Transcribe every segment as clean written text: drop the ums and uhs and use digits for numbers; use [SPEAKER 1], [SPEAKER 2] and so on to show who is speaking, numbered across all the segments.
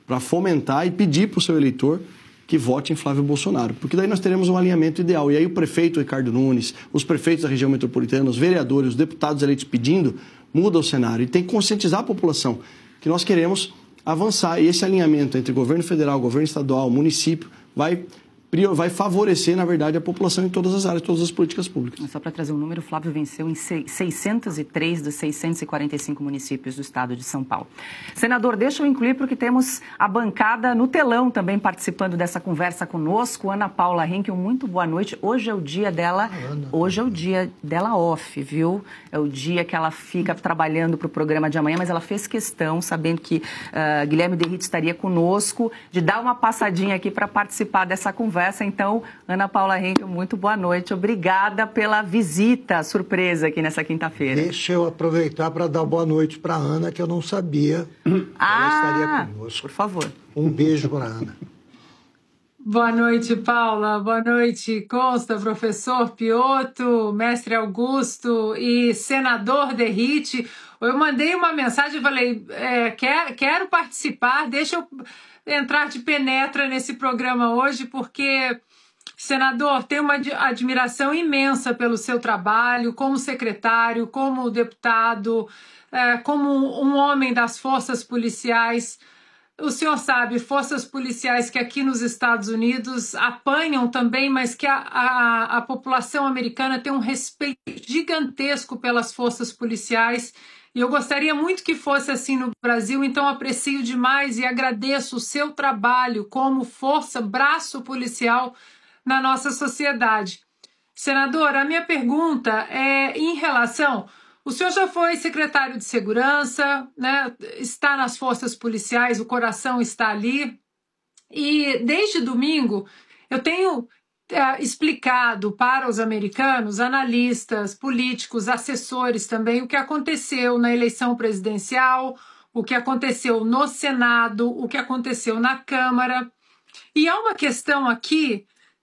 [SPEAKER 1] para fomentar e pedir para o seu eleitor que vote em Flávio Bolsonaro, porque daí nós teremos um alinhamento ideal. E aí o prefeito Ricardo Nunes, os prefeitos da região metropolitana, os vereadores, os deputados eleitos pedindo, muda o cenário. E tem que conscientizar a população que nós queremos avançar. E esse alinhamento entre governo federal, governo estadual, município, vai favorecer, na verdade, a população em todas as áreas, todas as políticas públicas.
[SPEAKER 2] Só para trazer um número, o Flávio venceu em 603 dos 645 municípios do estado de São Paulo. Senador, deixa eu incluir porque temos a bancada no telão também participando dessa conversa conosco. Ana Paula Henkel, muito boa noite. Hoje é o dia dela, off, viu? É o dia que ela fica trabalhando para o programa de amanhã, mas ela fez questão, sabendo que Guilherme Derrite estaria conosco, de dar uma passadinha aqui para participar dessa conversa. Então, Ana Paula Henkel, muito boa noite. Obrigada pela visita surpresa aqui nessa quinta-feira.
[SPEAKER 3] Deixa eu aproveitar para dar boa noite para a Ana, que eu não sabia que ela estaria conosco.
[SPEAKER 2] Por favor.
[SPEAKER 3] Um beijo para a Ana.
[SPEAKER 4] Boa noite, Paula. Boa noite, Consta, professor Piotto, mestre Augusto e senador Derrite. Eu mandei uma mensagem e falei, quero participar, deixa eu entrar de penetra nesse programa hoje, porque, senador, tenho uma admiração imensa pelo seu trabalho como secretário, como deputado, como um homem das forças policiais. O senhor sabe, forças policiais que aqui nos Estados Unidos apanham também, mas que a população americana tem um respeito gigantesco pelas forças policiais. E eu gostaria muito que fosse assim no Brasil, então aprecio demais e agradeço o seu trabalho como força, braço policial na nossa sociedade. Senador, a minha pergunta é em relação... O senhor já foi secretário de Segurança, né? Está nas forças policiais, o coração está ali. E desde domingo eu tenho explicado para os americanos, analistas, políticos, assessores também, o que aconteceu na eleição presidencial, o que aconteceu no Senado, o que aconteceu na Câmara. E há uma questão aqui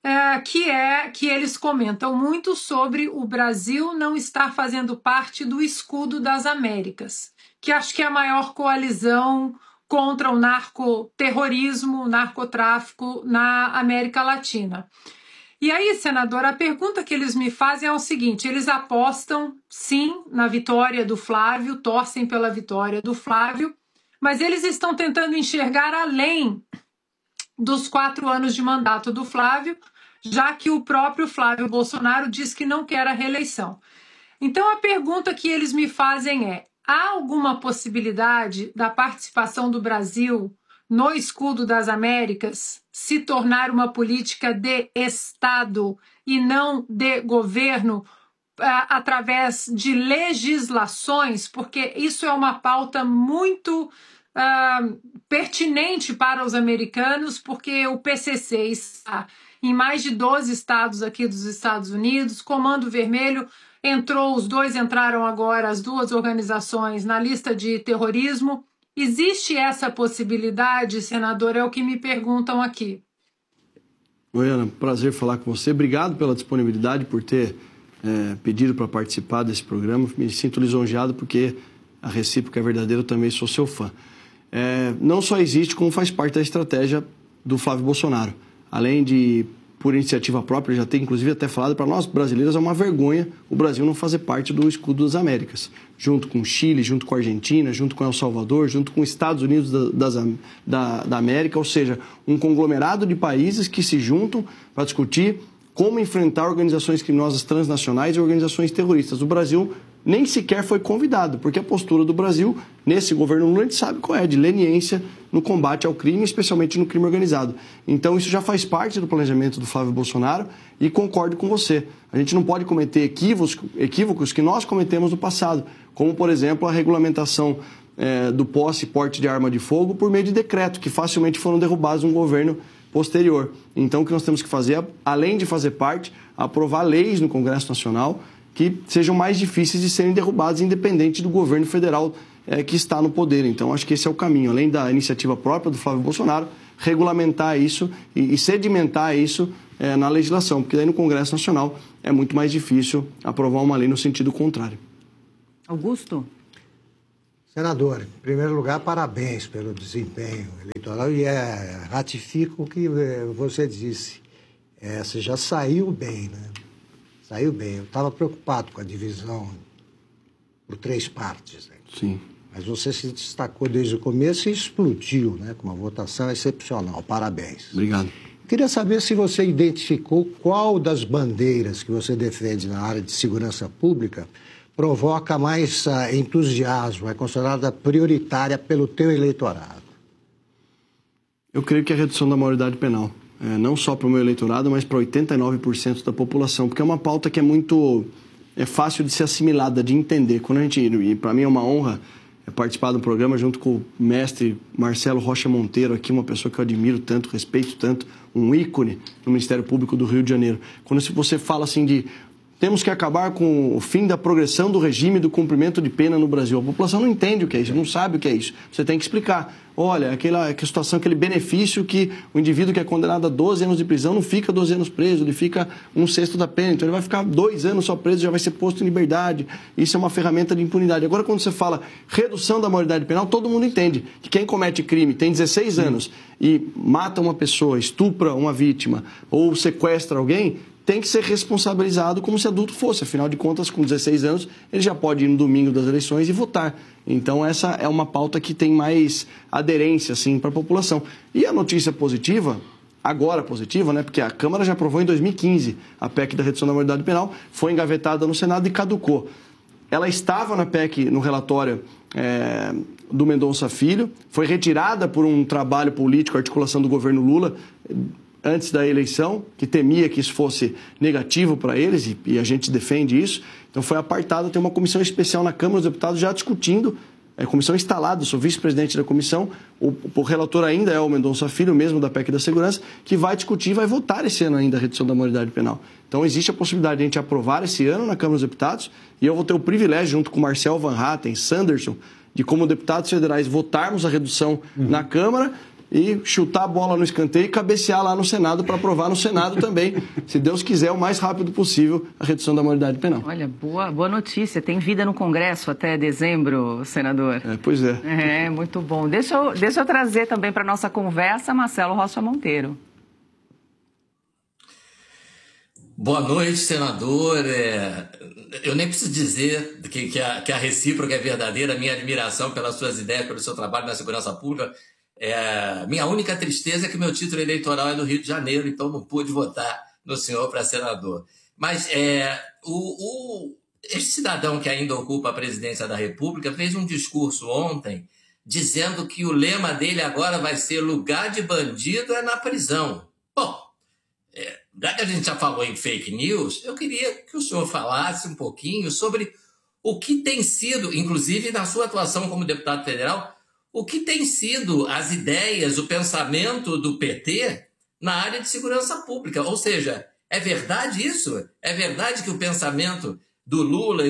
[SPEAKER 4] que eles comentam muito sobre o Brasil não estar fazendo parte do Escudo das Américas, que acho que é a maior coalizão contra o narcoterrorismo, o narcotráfico na América Latina. E aí, senador, a pergunta que eles me fazem é o seguinte, eles apostam, sim, na vitória do Flávio, torcem pela vitória do Flávio, mas eles estão tentando enxergar além dos 4 anos de mandato do Flávio, já que o próprio Flávio Bolsonaro diz que não quer a reeleição. Então, a pergunta que eles me fazem é, há alguma possibilidade da participação do Brasil no Escudo das Américas se tornar uma política de Estado e não de governo através de legislações? Porque isso é uma pauta muito pertinente para os americanos, porque o PCC está em mais de 12 estados aqui dos Estados Unidos, Comando Vermelho os dois entraram agora, as duas organizações, na lista de terrorismo. Existe essa possibilidade, senador? É o que me perguntam aqui.
[SPEAKER 1] Oi, Ana, prazer falar com você. Obrigado pela disponibilidade, por ter pedido para participar desse programa. Me sinto lisonjeado porque a recíproca é verdadeira, eu também sou seu fã. Não só existe, como faz parte da estratégia do Flávio Bolsonaro. Além de, por iniciativa própria, já ter inclusive até falado, para nós brasileiros é uma vergonha o Brasil não fazer parte do Escudo das Américas. Junto com o Chile, junto com a Argentina, junto com El Salvador, junto com os Estados Unidos da América, ou seja, um conglomerado de países que se juntam para discutir como enfrentar organizações criminosas transnacionais e organizações terroristas. O Brasil nem sequer foi convidado, porque a postura do Brasil, nesse governo Lula, a gente sabe qual é, de leniência no combate ao crime, especialmente no crime organizado. Então, isso já faz parte do planejamento do Flávio Bolsonaro e concordo com você. A gente não pode cometer equívocos que nós cometemos no passado, como, por exemplo, a regulamentação do posse e porte de arma de fogo por meio de decreto, que facilmente foram derrubados no governo posterior. Então, o que nós temos que fazer, além de fazer parte, aprovar leis no Congresso Nacional que sejam mais difíceis de serem derrubadas, independente do governo federal que está no poder. Então, acho que esse é o caminho. Além da iniciativa própria do Flávio Bolsonaro, regulamentar isso e sedimentar isso na legislação, porque daí no Congresso Nacional é muito mais difícil aprovar uma lei no sentido contrário.
[SPEAKER 2] Augusto?
[SPEAKER 3] Senador, em primeiro lugar, parabéns pelo desempenho eleitoral e ratifico o que você disse. Você já saiu bem, né? Saiu bem. Eu estava preocupado com a divisão por 3 partes, né?
[SPEAKER 1] Sim.
[SPEAKER 3] Mas você se destacou desde o começo e explodiu, né? Com uma votação excepcional. Parabéns.
[SPEAKER 1] Obrigado.
[SPEAKER 3] Queria saber se você identificou qual das bandeiras que você defende na área de segurança pública provoca mais entusiasmo, é considerada prioritária pelo teu eleitorado.
[SPEAKER 1] Eu creio que é a redução da maioridade penal. Não só para o meu eleitorado, mas para 89% da população, porque é uma pauta que é fácil de ser assimilada, de entender. E para mim é uma honra participar do programa junto com o mestre Marcelo Rocha Monteiro, aqui, uma pessoa que eu admiro tanto, respeito tanto, um ícone no Ministério Público do Rio de Janeiro. Quando você fala assim de temos que acabar com o fim da progressão do regime do cumprimento de pena no Brasil. A população não entende o que é isso, não sabe o que é isso. Você tem que explicar. Olha, aquela situação, aquele benefício que o indivíduo que é condenado a 12 anos de prisão não fica 12 anos preso, ele fica 1/6 da pena. Então ele vai ficar 2 anos só preso, já vai ser posto em liberdade. Isso é uma ferramenta de impunidade. Agora, quando você fala redução da maioridade penal, todo mundo entende que quem comete crime, tem 16 anos e mata uma pessoa, estupra uma vítima ou sequestra alguém, tem que ser responsabilizado como se adulto fosse. Afinal de contas, com 16 anos, ele já pode ir no domingo das eleições e votar. Então, essa é uma pauta que tem mais aderência, assim, para a população. E a notícia positiva, agora positiva, né? Porque a Câmara já aprovou em 2015 a PEC da redução da maioridade penal, foi engavetada no Senado e caducou. Ela estava na PEC, no relatório do Mendonça Filho, foi retirada por um trabalho político, articulação do governo Lula, antes da eleição, que temia que isso fosse negativo para eles, e a gente defende isso. Então foi apartado, tem uma comissão especial na Câmara dos Deputados já discutindo, comissão instalada, eu sou vice-presidente da comissão, o relator ainda é o Mendonça Filho, mesmo da PEC da Segurança, que vai discutir e vai votar esse ano ainda a redução da maioridade penal. Então existe a possibilidade de a gente aprovar esse ano na Câmara dos Deputados, e eu vou ter o privilégio, junto com Marcel Van Hatten, Sanderson, de como deputados federais votarmos a redução na Câmara, e chutar a bola no escanteio e cabecear lá no Senado para aprovar no Senado também, se Deus quiser, o mais rápido possível, a redução da maioridade penal.
[SPEAKER 2] Olha, boa notícia. Tem vida no Congresso até dezembro, senador.
[SPEAKER 1] Pois é.
[SPEAKER 2] Muito bom. Deixa eu trazer também para a nossa conversa Marcelo Rocha Monteiro.
[SPEAKER 5] Boa noite, senador. Eu nem preciso dizer que a recíproca é verdadeira, a minha admiração pelas suas ideias, pelo seu trabalho na segurança pública. Minha única tristeza é que meu título eleitoral é do Rio de Janeiro, então não pude votar no senhor para senador. Mas este cidadão que ainda ocupa a presidência da República fez um discurso ontem dizendo que o lema dele agora vai ser lugar de bandido é na prisão. Bom, já que a gente já falou em fake news, eu queria que o senhor falasse um pouquinho sobre o que tem sido, inclusive na sua atuação como deputado federal, o que tem sido as ideias, o pensamento do PT na área de segurança pública. Ou seja, é verdade isso? É verdade que o pensamento do Lula e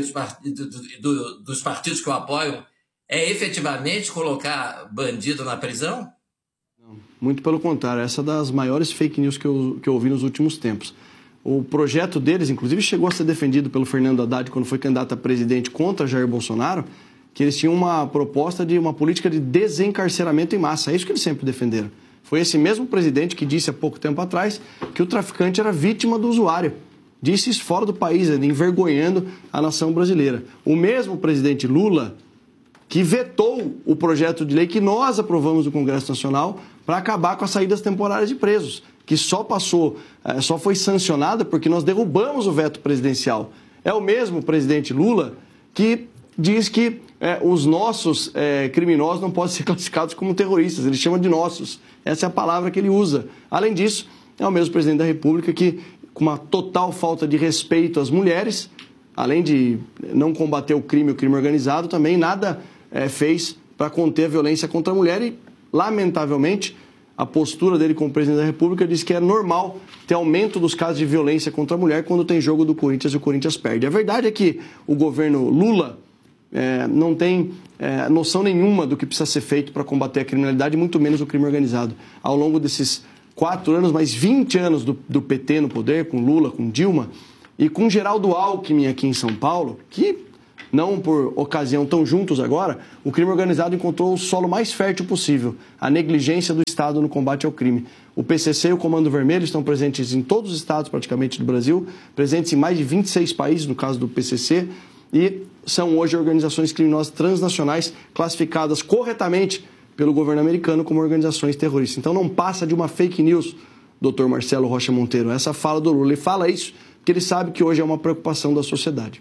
[SPEAKER 5] dos partidos que o apoiam é efetivamente colocar bandido na prisão?
[SPEAKER 1] Não, muito pelo contrário. Essa é das maiores fake news que eu ouvi nos últimos tempos. O projeto deles, inclusive, chegou a ser defendido pelo Fernando Haddad quando foi candidato a presidente contra Jair Bolsonaro, que eles tinham uma proposta de uma política de desencarceramento em massa. É isso que eles sempre defenderam. Foi esse mesmo presidente que disse há pouco tempo atrás que o traficante era vítima do usuário. Disse isso fora do país, envergonhando a nação brasileira. O mesmo presidente Lula que vetou o projeto de lei que nós aprovamos no Congresso Nacional para acabar com as saídas temporárias de presos, que só foi sancionada porque nós derrubamos o veto presidencial. É o mesmo presidente Lula que diz que os nossos criminosos não podem ser classificados como terroristas, ele chama de nossos. Essa é a palavra que ele usa. Além disso, é o mesmo presidente da República que, com uma total falta de respeito às mulheres, além de não combater o crime organizado, também nada fez para conter a violência contra a mulher e, lamentavelmente, a postura dele como presidente da República diz que é normal ter aumento dos casos de violência contra a mulher quando tem jogo do Corinthians e o Corinthians perde. A verdade é que o governo Lula não tem noção nenhuma do que precisa ser feito para combater a criminalidade, muito menos o crime organizado. Ao longo desses 4 anos, mais 20 anos do PT no poder, com Lula, com Dilma, e com Geraldo Alckmin aqui em São Paulo, que não por ocasião tão juntos agora, o crime organizado encontrou o solo mais fértil possível, a negligência do Estado no combate ao crime. O PCC e o Comando Vermelho estão presentes em todos os estados praticamente do Brasil, presentes em mais de 26 países, no caso do PCC, e são hoje organizações criminosas transnacionais classificadas corretamente pelo governo americano como organizações terroristas. Então não passa de uma fake news, doutor Marcelo Rocha Monteiro, essa fala do Lula. Ele fala isso porque ele sabe que hoje é uma preocupação da sociedade.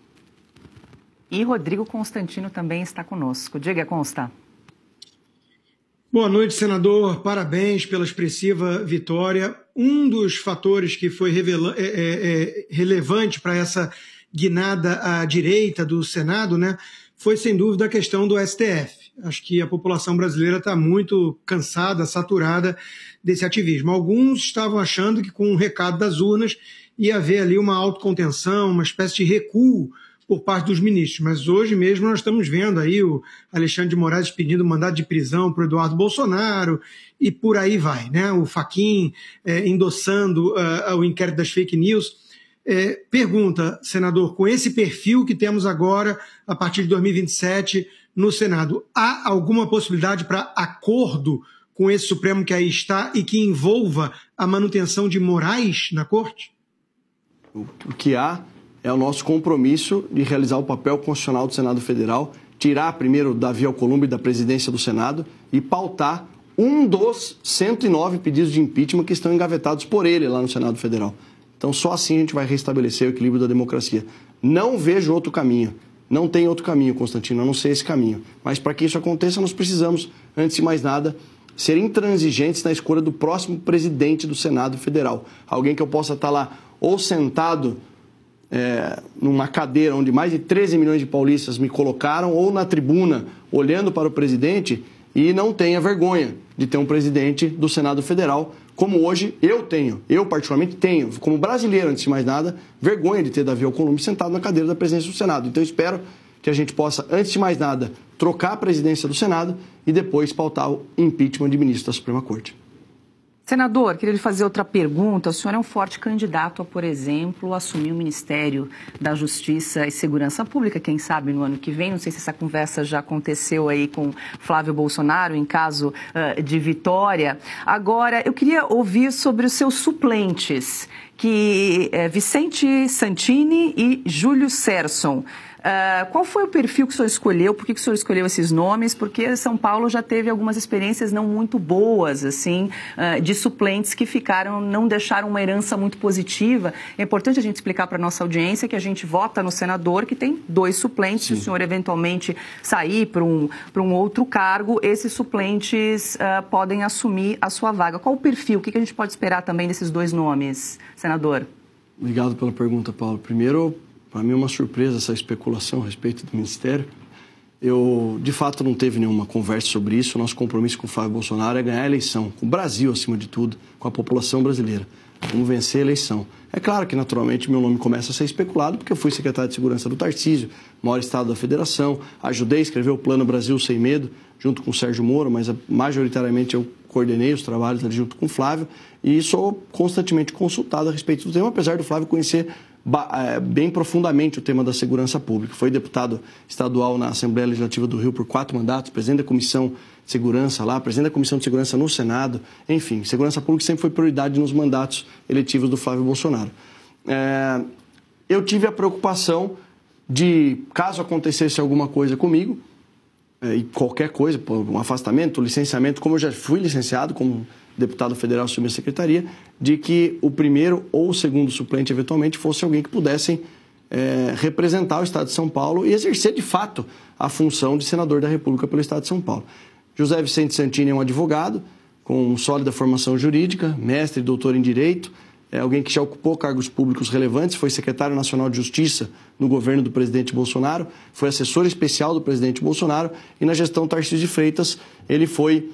[SPEAKER 2] E Rodrigo Constantino também está conosco. Diga, Consta.
[SPEAKER 6] Boa noite, senador. Parabéns pela expressiva vitória. Um dos fatores que foi relevante para essa guinada à direita do Senado, né, foi sem dúvida a questão do STF. Acho que a população brasileira está muito cansada, saturada desse ativismo. Alguns estavam achando que com o recado das urnas ia haver ali uma autocontenção, uma espécie de recuo por parte dos ministros. Mas hoje mesmo nós estamos vendo aí o Alexandre de Moraes pedindo mandado de prisão para o Eduardo Bolsonaro e por aí vai, né? O Fachin endossando o inquérito das fake news. Pergunta, senador, com esse perfil que temos agora, a partir de 2027, no Senado, há alguma possibilidade para acordo com esse Supremo que aí está e que envolva a manutenção de Moraes na Corte?
[SPEAKER 1] O que há é o nosso compromisso de realizar o papel constitucional do Senado Federal, tirar primeiro Davi Alcolumbre da presidência do Senado e pautar um dos 109 pedidos de impeachment que estão engavetados por ele lá no Senado Federal. Então, só assim a gente vai restabelecer o equilíbrio da democracia. Não vejo outro caminho. Não tem outro caminho, Constantino, a não ser esse caminho. Mas para que isso aconteça, nós precisamos, antes de mais nada, ser intransigentes na escolha do próximo presidente do Senado Federal. Alguém que eu possa estar lá ou sentado numa cadeira onde mais de 13 milhões de paulistas me colocaram, ou na tribuna, olhando para o presidente e não tenha vergonha de ter um presidente do Senado Federal, como hoje eu particularmente tenho, como brasileiro, antes de mais nada, vergonha de ter Davi Alcolumbre sentado na cadeira da presidência do Senado. Então eu espero que a gente possa, antes de mais nada, trocar a presidência do Senado e depois pautar o impeachment de ministro da Suprema Corte.
[SPEAKER 2] Senador, queria lhe fazer outra pergunta. O senhor é um forte candidato a, por exemplo, assumir o Ministério da Justiça e Segurança Pública, quem sabe no ano que vem. Não sei se essa conversa já aconteceu aí com Flávio Bolsonaro, em caso de vitória. Agora, eu queria ouvir sobre os seus suplentes, que é Vicente Santini e Júlio Serson. Qual foi o perfil que o senhor escolheu? Por que o senhor escolheu esses nomes? Porque São Paulo já teve algumas experiências não muito boas, assim, de suplentes que não deixaram uma herança muito positiva. É importante a gente explicar para a nossa audiência que a gente vota no senador que tem 2 suplentes. Sim. Se o senhor eventualmente sair para um outro cargo, esses suplentes podem assumir a sua vaga. Qual o perfil? O que a gente pode esperar também desses 2 nomes, senador?
[SPEAKER 1] Obrigado pela pergunta, Paulo. Primeiro, para mim é uma surpresa essa especulação a respeito do Ministério. Eu, de fato, não teve nenhuma conversa sobre isso. O nosso compromisso com o Flávio Bolsonaro é ganhar a eleição, com o Brasil acima de tudo, com a população brasileira. Vamos vencer a eleição. É claro que, naturalmente, meu nome começa a ser especulado, porque eu fui secretário de Segurança do Tarcísio, maior estado da federação, ajudei a escrever o Plano Brasil Sem Medo, junto com o Sérgio Moro, mas majoritariamente eu coordenei os trabalhos ali junto com o Flávio e sou constantemente consultado a respeito do tema, apesar do Flávio conhecer bem profundamente o tema da segurança pública. Foi deputado estadual na Assembleia Legislativa do Rio por 4 mandatos, presidente da Comissão de Segurança lá, presidente da Comissão de Segurança no Senado. Enfim, segurança pública sempre foi prioridade nos mandatos eletivos do Flávio Bolsonaro. Eu tive a preocupação de, caso acontecesse alguma coisa comigo, e qualquer coisa, um afastamento, licenciamento, como eu já fui licenciado como deputado federal assumir a secretaria, de que o primeiro ou o segundo suplente, eventualmente, fosse alguém que pudessem representar o Estado de São Paulo e exercer, de fato, a função de senador da República pelo Estado de São Paulo. José Vicente Santini é um advogado com sólida formação jurídica, mestre e doutor em Direito, é alguém que já ocupou cargos públicos relevantes, foi secretário nacional de Justiça no governo do presidente Bolsonaro, foi assessor especial do presidente Bolsonaro e na gestão Tarcísio de Freitas ele foi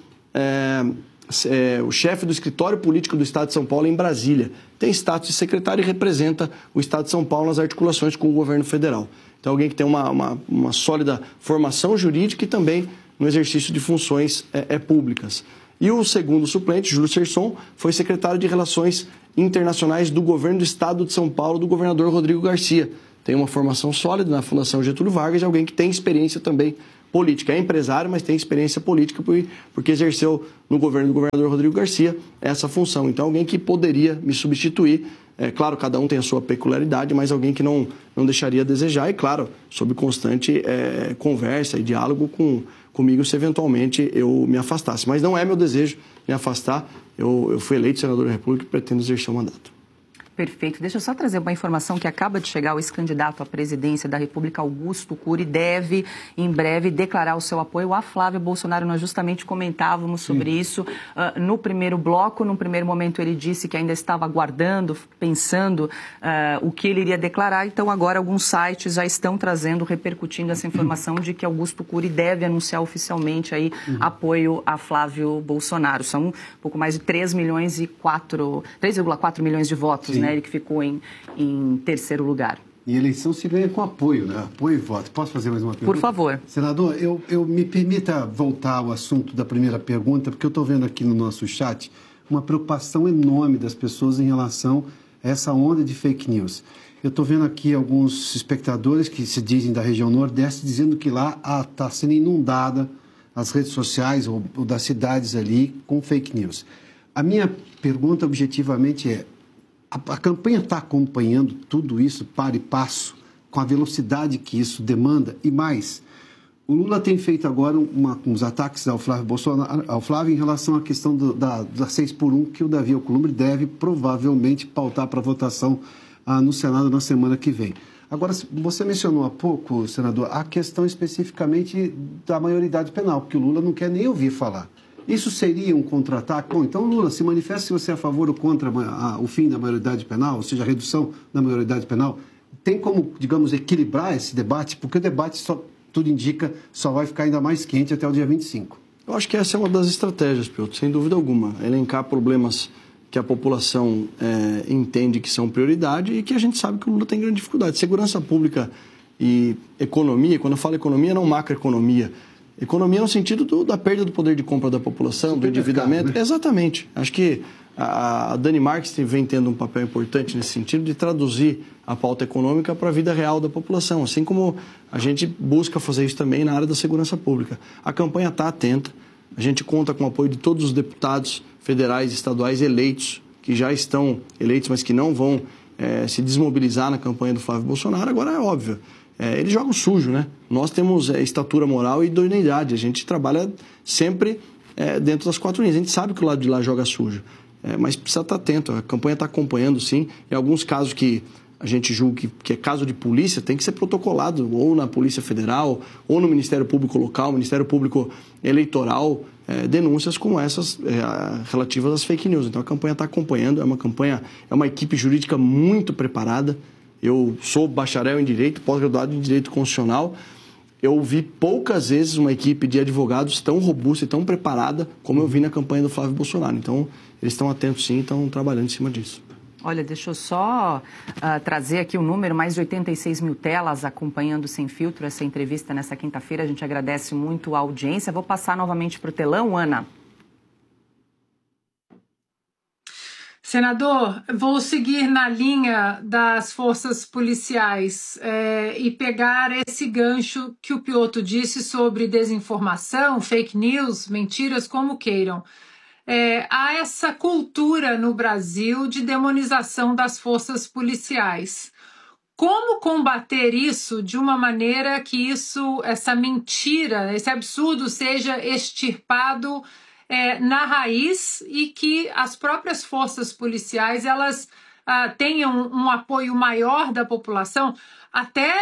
[SPEAKER 1] o chefe do escritório político do Estado de São Paulo em Brasília. Tem status de secretário e representa o Estado de São Paulo nas articulações com o governo federal. Então, alguém que tem uma sólida formação jurídica e também no exercício de funções públicas. E o segundo suplente, Júlio Serson, foi secretário de Relações Internacionais do governo do Estado de São Paulo, do governador Rodrigo Garcia. tem uma formação sólida na Fundação Getúlio Vargas, é alguém que tem experiência também política. É empresário, mas tem experiência política porque exerceu no governo do governador Rodrigo Garcia essa função. Então, alguém que poderia me substituir. É claro, cada um tem a sua peculiaridade, mas alguém que não deixaria a desejar. E, claro, sob constante conversa e diálogo comigo se eventualmente eu me afastasse. Mas não é meu desejo me afastar. Eu fui eleito senador da República e pretendo exercer o mandato.
[SPEAKER 2] Perfeito. Deixa eu só trazer uma informação que acaba de chegar. O ex-candidato à presidência da República, Augusto Cury, deve, em breve, declarar o seu apoio a Flávio Bolsonaro. Nós justamente comentávamos sobre isso no primeiro bloco. Num primeiro momento, ele disse que ainda estava aguardando, pensando o que ele iria declarar. Então, agora, alguns sites já estão trazendo, repercutindo essa informação de que Augusto Cury deve anunciar oficialmente aí apoio a Flávio Bolsonaro. São um pouco mais de 3,4 milhões de votos, né? Ele que ficou em terceiro lugar.
[SPEAKER 7] E eleição se ganha com apoio, né? Apoio e voto. Posso fazer mais uma pergunta?
[SPEAKER 2] Por favor.
[SPEAKER 7] Senador, eu me permita voltar ao assunto da primeira pergunta, porque eu estou vendo aqui no nosso chat uma preocupação enorme das pessoas em relação a essa onda de fake news. Eu estou vendo aqui alguns espectadores que se dizem da região Nordeste dizendo que lá está sendo inundada as redes sociais ou das cidades ali com fake news. A minha pergunta objetivamente é: a campanha está acompanhando tudo isso, para e passo, com a velocidade que isso demanda? E mais, o Lula tem feito agora uns ataques ao Flávio Bolsonaro, ao Flávio, em relação à questão da 6x1, que o Davi Alcolumbre deve provavelmente pautar para votação no Senado na semana que vem. Agora, você mencionou há pouco, senador, a questão especificamente da maioridade penal, porque o Lula não quer nem ouvir falar. Isso seria um contra-ataque? Bom, então, Lula, se manifesta se você é a favor ou contra o fim da maioridade penal, ou seja, a redução da maioridade penal. Tem como, digamos, equilibrar esse debate? Porque o debate, tudo indica, só vai ficar ainda mais quente até o dia 25.
[SPEAKER 1] Eu acho que essa é uma das estratégias, Piotr, sem dúvida alguma. Elencar problemas que a população entende que são prioridade e que a gente sabe que o Lula tem grande dificuldade. Segurança pública e economia, quando eu falo economia, não macroeconomia. Economia no sentido da perda do poder de compra da população, do endividamento. Né? Exatamente. Acho que a Dani Marques vem tendo um papel importante nesse sentido de traduzir a pauta econômica para a vida real da população, assim como a gente busca fazer isso também na área da segurança pública. A campanha está atenta, a gente conta com o apoio de todos os deputados federais e estaduais eleitos, que já estão eleitos, mas que não vão se desmobilizar na campanha do Flávio Bolsonaro. Agora é óbvio. Ele joga sujo, né? Nós temos estatura moral e idoneidade. A gente trabalha sempre dentro das quatro linhas. A gente sabe que o lado de lá joga sujo, mas precisa estar atento. A campanha está acompanhando, sim. Em alguns casos que a gente julga que é caso de polícia, tem que ser protocolado ou na Polícia Federal ou no Ministério Público Local, Ministério Público Eleitoral, denúncias como essas relativas às fake news. Então a campanha está acompanhando. É uma equipe jurídica muito preparada. Eu sou bacharel em Direito, pós-graduado em Direito Constitucional. Eu vi poucas vezes uma equipe de advogados tão robusta e tão preparada como eu vi na campanha do Flávio Bolsonaro. Então, eles estão atentos sim, estão trabalhando em cima disso.
[SPEAKER 2] Olha, deixa eu só trazer aqui o número, mais de 86 mil telas acompanhando Sem Filtro essa entrevista nessa quinta-feira. A gente agradece muito a audiência. Vou passar novamente para o telão, Ana.
[SPEAKER 4] Senador, vou seguir na linha das forças policiais e pegar esse gancho que o Piotr disse sobre desinformação, fake news, mentiras, como queiram. Há essa cultura no Brasil de demonização das forças policiais. Como combater isso de uma maneira que essa mentira, esse absurdo seja extirpado na raiz e que as próprias forças policiais elas tenham um apoio maior da população, até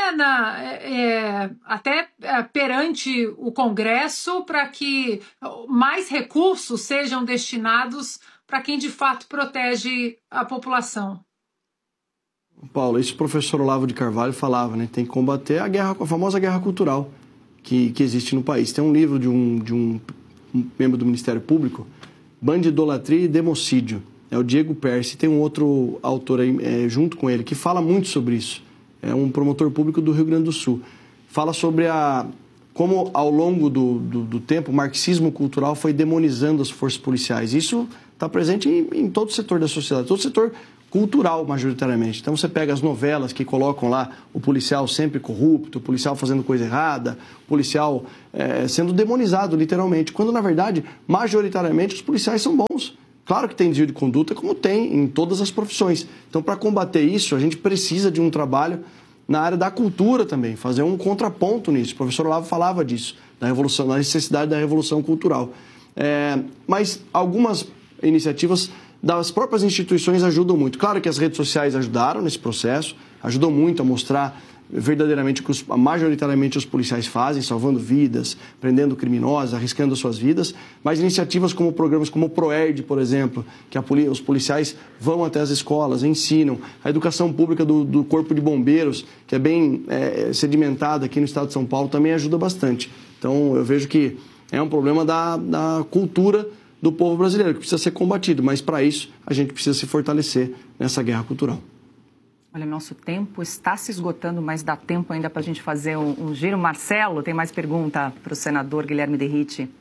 [SPEAKER 4] perante o Congresso, para que mais recursos sejam destinados para quem de fato protege a população?
[SPEAKER 1] Paulo, isso o professor Olavo de Carvalho falava, né? Tem que combater a famosa guerra cultural que existe no país. Tem um livro de um membro do Ministério Público, Bandidolatria e Democídio. É o Diego Percy. Tem um outro autor aí, junto com ele, que fala muito sobre isso. É um promotor público do Rio Grande do Sul. Fala sobre como, ao longo do tempo, o marxismo cultural foi demonizando as forças policiais. Isso está presente em todo o setor da sociedade. Todo setor cultural, majoritariamente. Então, você pega as novelas que colocam lá o policial sempre corrupto, o policial fazendo coisa errada, o policial sendo demonizado, literalmente, quando, na verdade, majoritariamente, os policiais são bons. Claro que tem desvio de conduta, como tem em todas as profissões. Então, para combater isso, a gente precisa de um trabalho na área da cultura também, fazer um contraponto nisso. O professor Olavo falava disso, da necessidade da revolução cultural. Mas algumas iniciativas das próprias instituições ajudam muito. Claro que as redes sociais ajudaram nesse processo, ajudam muito a mostrar verdadeiramente o que majoritariamente os policiais fazem, salvando vidas, prendendo criminosos, arriscando suas vidas, mas iniciativas como programas como o ProERD, por exemplo, que os policiais vão até as escolas, ensinam, a educação pública do Corpo de Bombeiros, que é bem sedimentada aqui no estado de São Paulo, também ajuda bastante. Então, eu vejo que é um problema da cultura do povo brasileiro, que precisa ser combatido, mas para isso a gente precisa se fortalecer nessa guerra cultural.
[SPEAKER 2] Olha, nosso tempo está se esgotando, mas dá tempo ainda para a gente fazer um giro. Marcelo, tem mais pergunta para o senador Guilherme Derrite?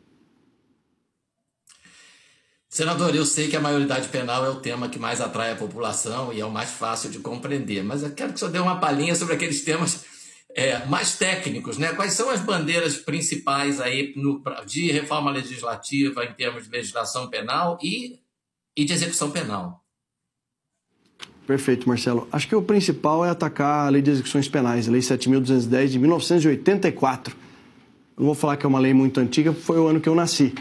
[SPEAKER 5] Senador, eu sei que a maioridade penal é o tema que mais atrai a população e é o mais fácil de compreender, mas eu quero que o senhor dê uma palhinha sobre aqueles temas mais técnicos, né? Quais são as bandeiras principais aí de reforma legislativa em termos de legislação penal e de execução penal?
[SPEAKER 1] Perfeito, Marcelo. Acho que o principal é atacar a Lei de Execuções Penais, a Lei 7.210 de 1984. Não vou falar que é uma lei muito antiga, porque foi o ano que eu nasci.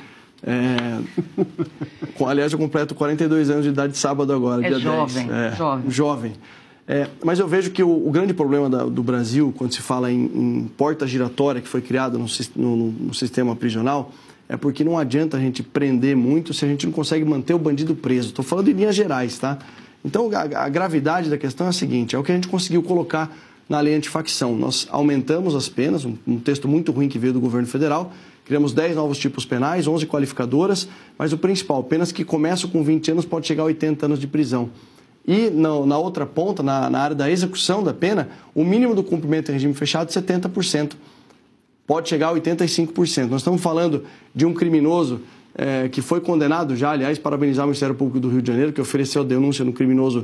[SPEAKER 1] Aliás, eu completo 42 anos de idade sábado agora, dia
[SPEAKER 2] jovem,
[SPEAKER 1] 10. Jovem. Mas eu vejo que o grande problema do Brasil, quando se fala em porta giratória que foi criada no sistema prisional, é porque não adianta a gente prender muito se a gente não consegue manter o bandido preso. Estou falando em linhas gerais, tá? Então, a gravidade da questão é a seguinte, é o que a gente conseguiu colocar na lei antifacção. Nós aumentamos as penas, um texto muito ruim que veio do governo federal, criamos 10 novos tipos penais, 11 qualificadoras, mas o principal, penas que começam com 20 anos pode chegar a 80 anos de prisão. E na outra ponta, na área da execução da pena, o mínimo do cumprimento em regime fechado é 70%. Pode chegar a 85%. Nós estamos falando de um criminoso que foi condenado já, aliás, parabenizar o Ministério Público do Rio de Janeiro, que ofereceu a denúncia no criminoso,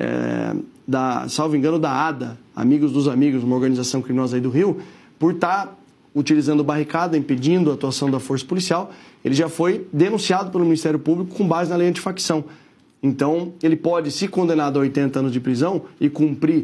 [SPEAKER 1] salvo engano, da ADA, Amigos dos Amigos, uma organização criminosa aí do Rio, por estar utilizando barricada, impedindo a atuação da força policial. Ele já foi denunciado pelo Ministério Público com base na lei antifacção. Então, ele pode, se condenado a 80 anos de prisão e cumprir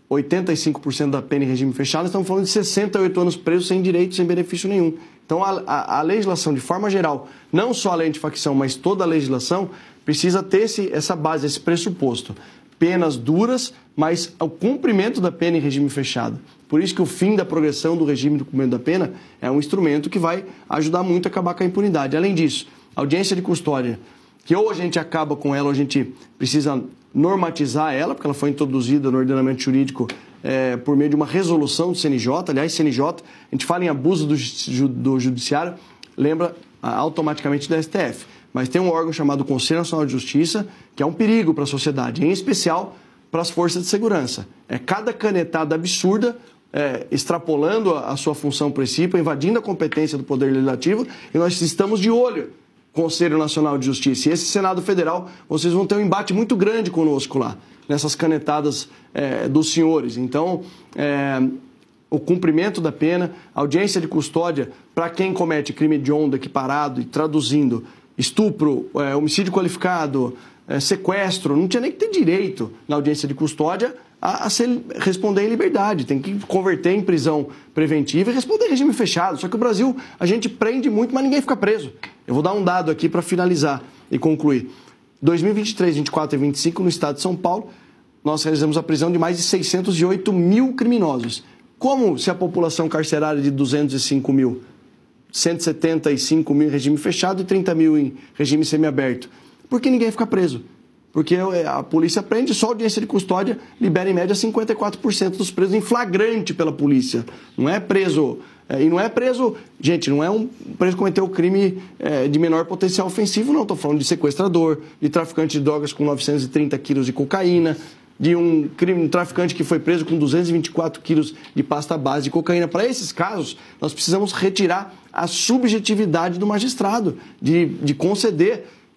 [SPEAKER 1] 85% da pena em regime fechado, estamos falando de 68 anos preso sem direito, sem benefício nenhum. Então, a legislação, de forma geral, não só a lei antifacção, mas toda a legislação, precisa ter essa base, esse pressuposto. Penas duras, mas o cumprimento da pena em regime fechado. Por isso que o fim da progressão do regime do cumprimento da pena é um instrumento que vai ajudar muito a acabar com a impunidade. Além disso, a audiência de custódia, que ou a gente acaba com ela ou a gente precisa normatizar ela, porque ela foi introduzida no ordenamento jurídico por meio de uma resolução do CNJ. Aliás, CNJ, a gente fala em abuso do judiciário, lembra automaticamente da STF. Mas tem um órgão chamado Conselho Nacional de Justiça, que é um perigo para a sociedade, em especial para as forças de segurança. Cada canetada absurda, extrapolando a sua função principal, invadindo a competência do Poder Legislativo, e nós estamos de olho. Conselho Nacional de Justiça. E esse Senado Federal, vocês vão ter um embate muito grande conosco lá, nessas canetadas dos senhores. Então, o cumprimento da pena, audiência de custódia para quem comete crime hediondo, equiparado e traduzindo, estupro, homicídio qualificado, sequestro, não tinha nem que ter direito na audiência de custódia a responder em liberdade. Tem que converter em prisão preventiva e responder em regime fechado. Só que o Brasil, a gente prende muito, mas ninguém fica preso. Eu vou dar um dado aqui para finalizar e concluir. 2023, 24 e 25, no estado de São Paulo, nós realizamos a prisão de mais de 608 mil criminosos. Como se a população carcerária de 205 mil, 175 mil em regime fechado e 30 mil em regime semiaberto? Por que ninguém fica preso? Porque a polícia prende, só a audiência de custódia libera em média 54% dos presos em flagrante pela polícia. Não é preso, e não é preso, gente, não é um preso que cometeu crime de menor potencial ofensivo, não. Estou falando de sequestrador, de traficante de drogas com 930 quilos de cocaína, de um traficante que foi preso com 224 quilos de pasta base de cocaína. Para esses casos, nós precisamos retirar a subjetividade do magistrado, de conceder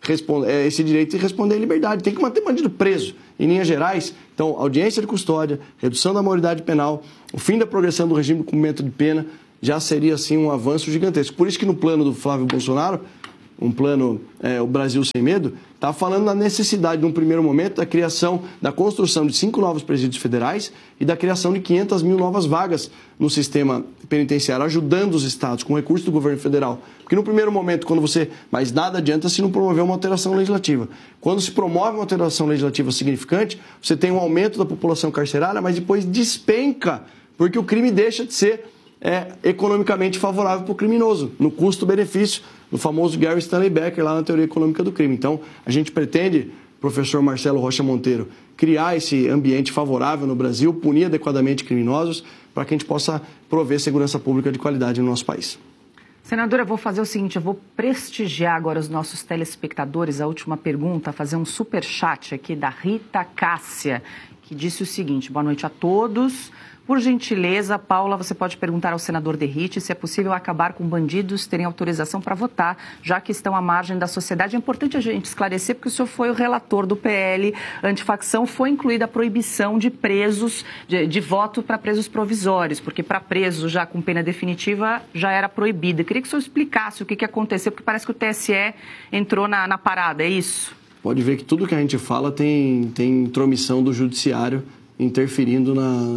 [SPEAKER 1] esse direito de responder em liberdade. Tem que manter bandido preso. Em linhas gerais, então, audiência de custódia, redução da maioridade penal, o fim da progressão do regime de cumprimento de pena, já seria, assim, um avanço gigantesco. Por isso que no plano do Flávio Bolsonaro, um plano, o Brasil Sem Medo, está falando da necessidade, num primeiro momento, da construção de 5 novos presídios federais e da criação de 500 mil novas vagas no sistema penitenciário, ajudando os estados com recursos do governo federal. Porque no primeiro momento, mas nada adianta se não promover uma alteração legislativa. Quando se promove uma alteração legislativa significante, você tem um aumento da população carcerária, mas depois despenca, porque o crime deixa de ser economicamente favorável para o criminoso, no custo-benefício, no famoso Gary Stanley Becker, lá na teoria econômica do crime. Então, a gente pretende, professor Marcelo Rocha Monteiro, criar esse ambiente favorável no Brasil, punir adequadamente criminosos, para que a gente possa prover segurança pública de qualidade no nosso país.
[SPEAKER 2] Senadora, eu vou fazer o seguinte, eu vou prestigiar agora os nossos telespectadores. A última pergunta, fazer um superchat aqui da Rita Cássia, que disse o seguinte: boa noite a todos. Por gentileza, Paula, você pode perguntar ao senador Derrite se é possível acabar com bandidos terem autorização para votar, já que estão à margem da sociedade. É importante a gente esclarecer, porque o senhor foi o relator do PL antifacção, foi incluída a proibição de presos, de voto para presos provisórios, porque para presos já com pena definitiva já era proibida. Eu queria que o senhor explicasse o que aconteceu, porque parece que o TSE entrou na parada, é isso?
[SPEAKER 1] Pode ver que tudo que a gente fala tem intromissão do judiciário, interferindo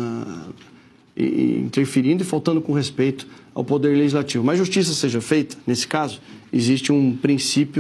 [SPEAKER 1] e faltando com respeito ao poder legislativo. Mas justiça seja feita, nesse caso, existe um princípio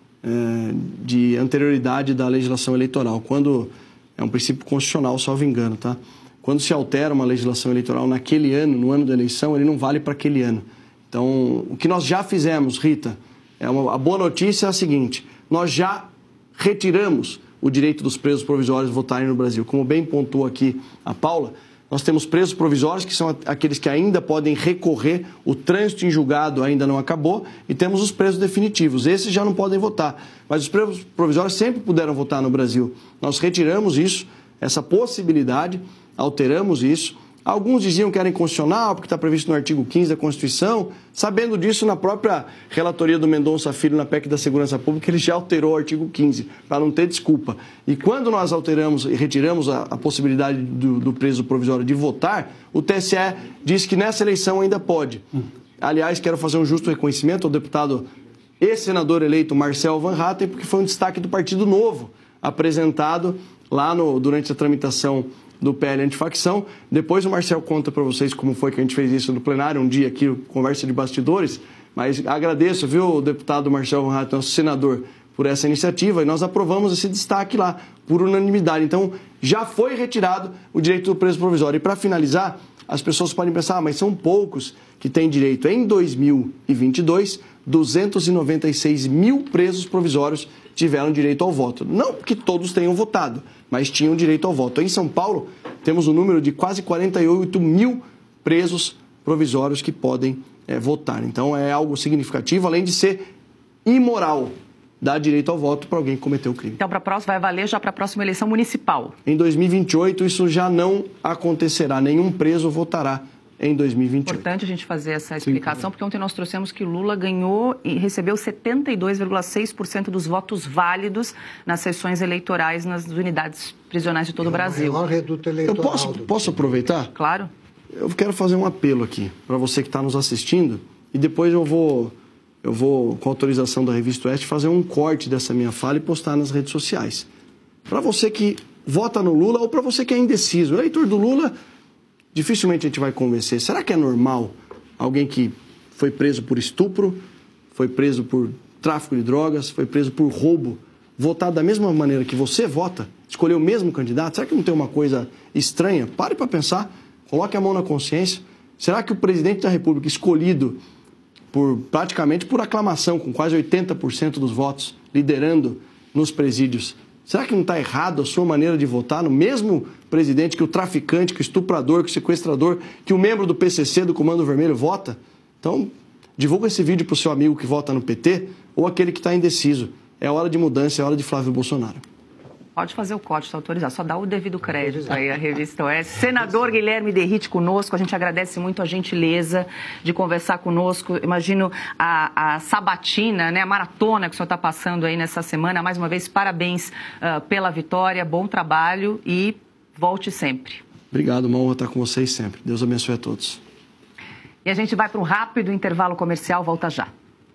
[SPEAKER 1] de anterioridade da legislação eleitoral, quando é um princípio constitucional, salvo engano, tá? Quando se altera uma legislação eleitoral naquele ano, no ano da eleição, ele não vale para aquele ano. Então, o que nós já fizemos, Rita, a boa notícia é a seguinte: nós já retiramos o direito dos presos provisórios votarem no Brasil. Como bem pontuou aqui a Paula, nós temos presos provisórios, que são aqueles que ainda podem recorrer, o trânsito em julgado ainda não acabou, e temos os presos definitivos. Esses já não podem votar, mas os presos provisórios sempre puderam votar no Brasil. Nós retiramos isso, essa possibilidade, alteramos isso. Alguns diziam que era inconstitucional, porque está previsto no artigo 15 da Constituição. Sabendo disso, na própria relatoria do Mendonça Filho na PEC da Segurança Pública, ele já alterou o artigo 15, para não ter desculpa. E quando nós alteramos e retiramos a possibilidade do preso provisório de votar, o TSE disse que nessa eleição ainda pode. Aliás, quero fazer um justo reconhecimento ao deputado e senador eleito Marcel Van Hatten, porque foi um destaque do Partido Novo, apresentado lá durante a tramitação do PL antifacção. Depois o Marcel conta para vocês como foi que a gente fez isso no plenário, um dia aqui, conversa de bastidores, mas agradeço, viu, o deputado Marcel Van Hatten, nosso senador, por essa iniciativa, e nós aprovamos esse destaque lá, por unanimidade. Então, já foi retirado o direito do preso provisório. E para finalizar, as pessoas podem pensar, mas são poucos que têm direito. Em 2022, 296 mil presos provisórios tiveram direito ao voto. Não que todos tenham votado, mas tinham direito ao voto. Em São Paulo, temos um número de quase 48 mil presos provisórios que podem votar. Então, é algo significativo, além de ser imoral dar direito ao voto para alguém que cometeu o crime.
[SPEAKER 2] Então, vai valer já para a próxima eleição municipal?
[SPEAKER 1] Em 2028, isso já não acontecerá. Nenhum preso votará em 2028.
[SPEAKER 2] É importante a gente fazer essa explicação, porque ontem nós trouxemos que Lula ganhou e recebeu 72,6% dos votos válidos nas sessões eleitorais nas unidades prisionais de todo o Brasil.
[SPEAKER 3] O maior reduto eleitoral.
[SPEAKER 1] Eu posso aproveitar?
[SPEAKER 2] Claro.
[SPEAKER 1] Eu quero fazer um apelo aqui para você que está nos assistindo, e depois eu vou, com autorização da Revista Oeste, fazer um corte dessa minha fala e postar nas redes sociais. Para você que vota no Lula ou para você que é indeciso, o eleitor do Lula, dificilmente a gente vai convencer. Será que é normal alguém que foi preso por estupro, foi preso por tráfico de drogas, foi preso por roubo, votar da mesma maneira que você vota, escolher o mesmo candidato? Será que não tem uma coisa estranha? Pare para pensar, coloque a mão na consciência. Será que o presidente da República, escolhido praticamente por aclamação, com quase 80% dos votos, liderando nos presídios, será que não está errado a sua maneira de votar no mesmo presidente que o traficante, que o estuprador, que o sequestrador, que o membro do PCC, do Comando Vermelho, vota? Então, divulga esse vídeo para o seu amigo que vota no PT ou aquele que está indeciso. É hora de mudança, é hora de Flávio Bolsonaro.
[SPEAKER 2] Pode fazer o corte, está autorizado. Só dá o devido crédito aí à Revista Oeste. Senador Guilherme Derrite conosco. A gente agradece muito a gentileza de conversar conosco. Imagino a sabatina, né, a maratona que o senhor está passando aí nessa semana. Mais uma vez, parabéns pela vitória, bom trabalho e volte sempre.
[SPEAKER 1] Obrigado, uma honra estar com vocês sempre. Deus abençoe a todos.
[SPEAKER 2] E a gente vai para um rápido intervalo comercial. Volta já.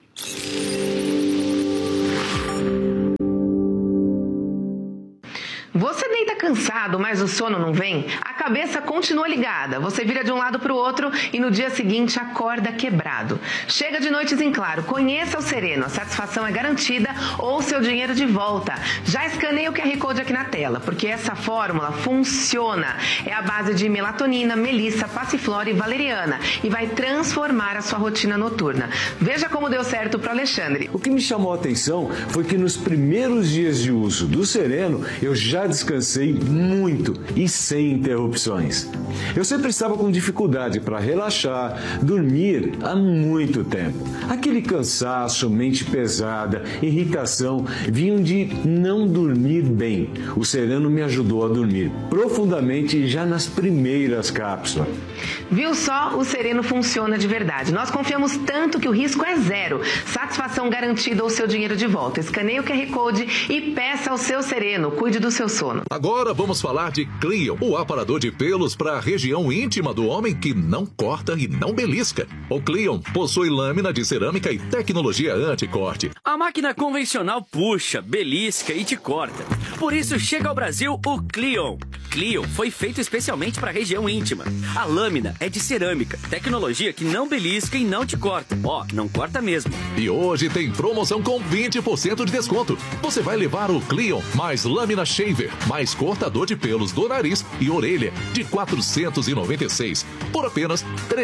[SPEAKER 8] Você deita cansado, mas o sono não vem? A cabeça continua ligada. Você vira de um lado para o outro e no dia seguinte acorda quebrado. Chega de noites em claro. Conheça o Sereno. A satisfação é garantida ou seu dinheiro de volta. Já escaneie o QR Code aqui na tela, porque essa fórmula funciona. É a base de melatonina, melissa, passiflora e valeriana e vai transformar a sua rotina noturna. Veja como deu certo para o Alexandre.
[SPEAKER 9] O que me chamou a atenção foi que nos primeiros dias de uso do Sereno, eu já descansei muito e sem interrupções. Eu sempre estava com dificuldade para relaxar, dormir há muito tempo. Aquele cansaço, mente pesada, irritação vinham de não dormir bem. O Sereno me ajudou a dormir profundamente já nas primeiras cápsulas.
[SPEAKER 8] Viu só? O Sereno funciona de verdade. Nós confiamos tanto que o risco é zero. Satisfação garantida ou seu dinheiro de volta. Escaneie o QR Code e peça ao seu Sereno. Cuide do seu sono.
[SPEAKER 10] Agora vamos falar de Cleon, o aparador de pelos para a região íntima do homem que não corta e não belisca. O Cleon possui lâmina de cerâmica e tecnologia anti-corte.
[SPEAKER 11] A máquina convencional puxa, belisca e te corta. Por isso chega ao Brasil o Cleon. Cleon foi feito especialmente para a região íntima. A lâmina é de cerâmica, tecnologia que não belisca e não te corta. Não corta mesmo.
[SPEAKER 10] E hoje tem promoção com 20% de desconto. Você vai levar o Cleon mais lâmina shaver, mais cortador de pelos do nariz e orelha de R$ 496 por apenas R$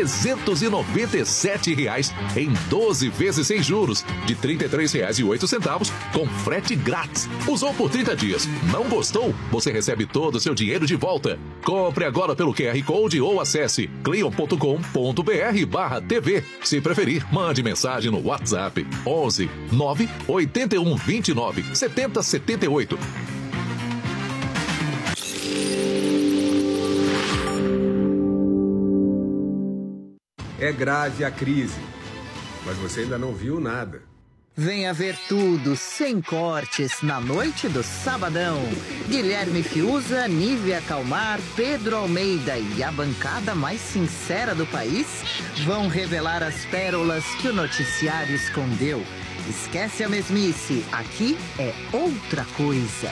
[SPEAKER 10] 397 em 12 vezes sem juros de R$ 33,08 com frete grátis. Usou por 30 dias, não gostou? Você recebe todo o seu dinheiro de volta. Compre agora pelo QR Code ou acesse cleon.com.br/TV. Se preferir, mande mensagem no WhatsApp 11 9 81 29 70 78.
[SPEAKER 12] É grave a crise, mas você ainda não viu nada.
[SPEAKER 13] Venha ver tudo sem cortes na noite do Sabadão. Guilherme Fiuza, Nívia Calmar, Pedro Almeida e a bancada mais sincera do país vão revelar as pérolas que o noticiário escondeu. Esquece a mesmice, aqui é outra coisa.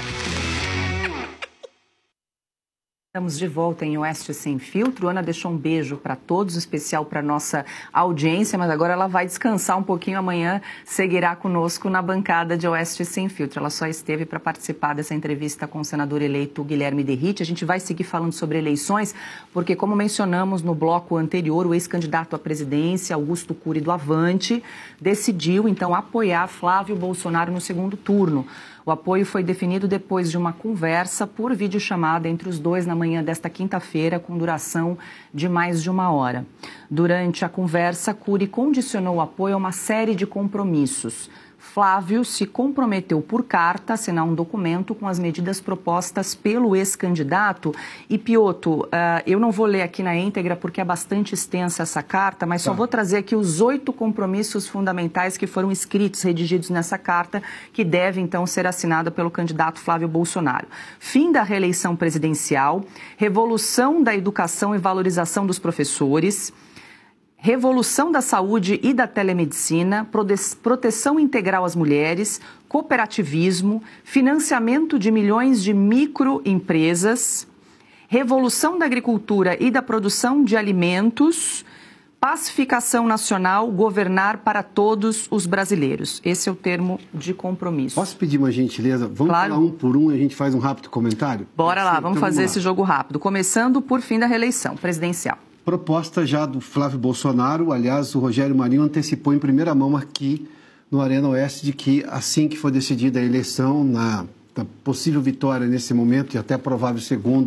[SPEAKER 2] Estamos de volta em Oeste Sem Filtro. Ana deixou um beijo para todos, especial para nossa audiência, mas agora ela vai descansar um pouquinho. Amanhã seguirá conosco na bancada de Oeste Sem Filtro. Ela só esteve para participar dessa entrevista com o senador eleito Guilherme Derrite. A gente vai seguir falando sobre eleições, porque, como mencionamos no bloco anterior, o ex-candidato à presidência, Augusto Cury, do Avante, decidiu, então, apoiar Flávio Bolsonaro no segundo turno. O apoio foi definido depois de uma conversa por videochamada entre os dois na manhã desta quinta-feira, com duração de mais de 1 hora. Durante a conversa, Cury condicionou o apoio a uma série de compromissos. Flávio se comprometeu por carta a assinar um documento com as medidas propostas pelo ex-candidato. E, Piotto, eu não vou ler aqui na íntegra porque é bastante extensa essa carta, mas só vou trazer aqui os 8 compromissos fundamentais que foram escritos, redigidos nessa carta, que deve, então, ser assinada pelo candidato Flávio Bolsonaro. Fim da reeleição presidencial, revolução da educação e valorização dos professores, revolução da saúde e da telemedicina, proteção integral às mulheres, cooperativismo, financiamento de milhões de microempresas, revolução da agricultura e da produção de alimentos, pacificação nacional, governar para todos os brasileiros. Esse é o termo de compromisso.
[SPEAKER 7] Posso pedir uma gentileza? Vamos falar um por um e a gente faz um rápido comentário?
[SPEAKER 2] Bora lá, vamos fazer esse jogo rápido. Começando por fim da reeleição presidencial.
[SPEAKER 7] Proposta já do Flávio Bolsonaro, aliás, o Rogério Marinho antecipou em primeira mão aqui no Arena Oeste de que assim que for decidida a eleição, na possível vitória nesse momento e até provável segundo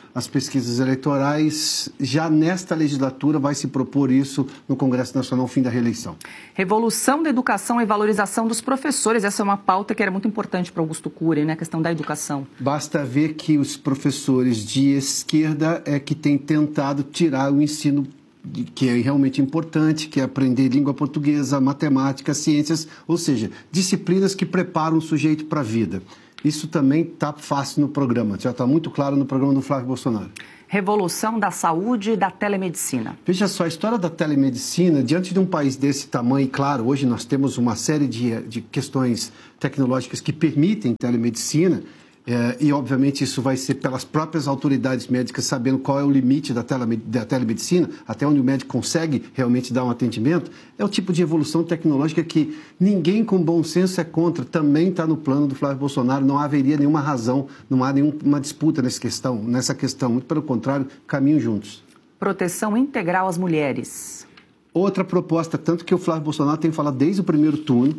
[SPEAKER 7] as pesquisas eleitorais. Já nesta legislatura vai se propor isso no Congresso Nacional, fim da reeleição.
[SPEAKER 2] Revolução da educação e valorização dos professores. Essa é uma pauta que era muito importante para Augusto Cury, né? A questão da educação.
[SPEAKER 7] Basta ver que os professores de esquerda é que têm tentado tirar o ensino que é realmente importante, que é aprender língua portuguesa, matemática, ciências, ou seja, disciplinas que preparam o sujeito para a vida. Isso também está fácil no programa, já está muito claro no programa do Flávio Bolsonaro.
[SPEAKER 2] Revolução da saúde e da telemedicina.
[SPEAKER 7] Veja só, a história da telemedicina, diante de um país desse tamanho, e claro, hoje nós temos uma série de questões tecnológicas que permitem telemedicina, e obviamente isso vai ser pelas próprias autoridades médicas sabendo qual é o limite da telemedicina, até onde o médico consegue realmente dar um atendimento, é o tipo de evolução tecnológica que ninguém com bom senso é contra, também está no plano do Flávio Bolsonaro, não haveria nenhuma razão, não há nenhuma disputa nessa questão, muito pelo contrário, caminham juntos.
[SPEAKER 2] Proteção integral às mulheres.
[SPEAKER 7] Outra proposta, tanto que o Flávio Bolsonaro tem falado desde o primeiro turno.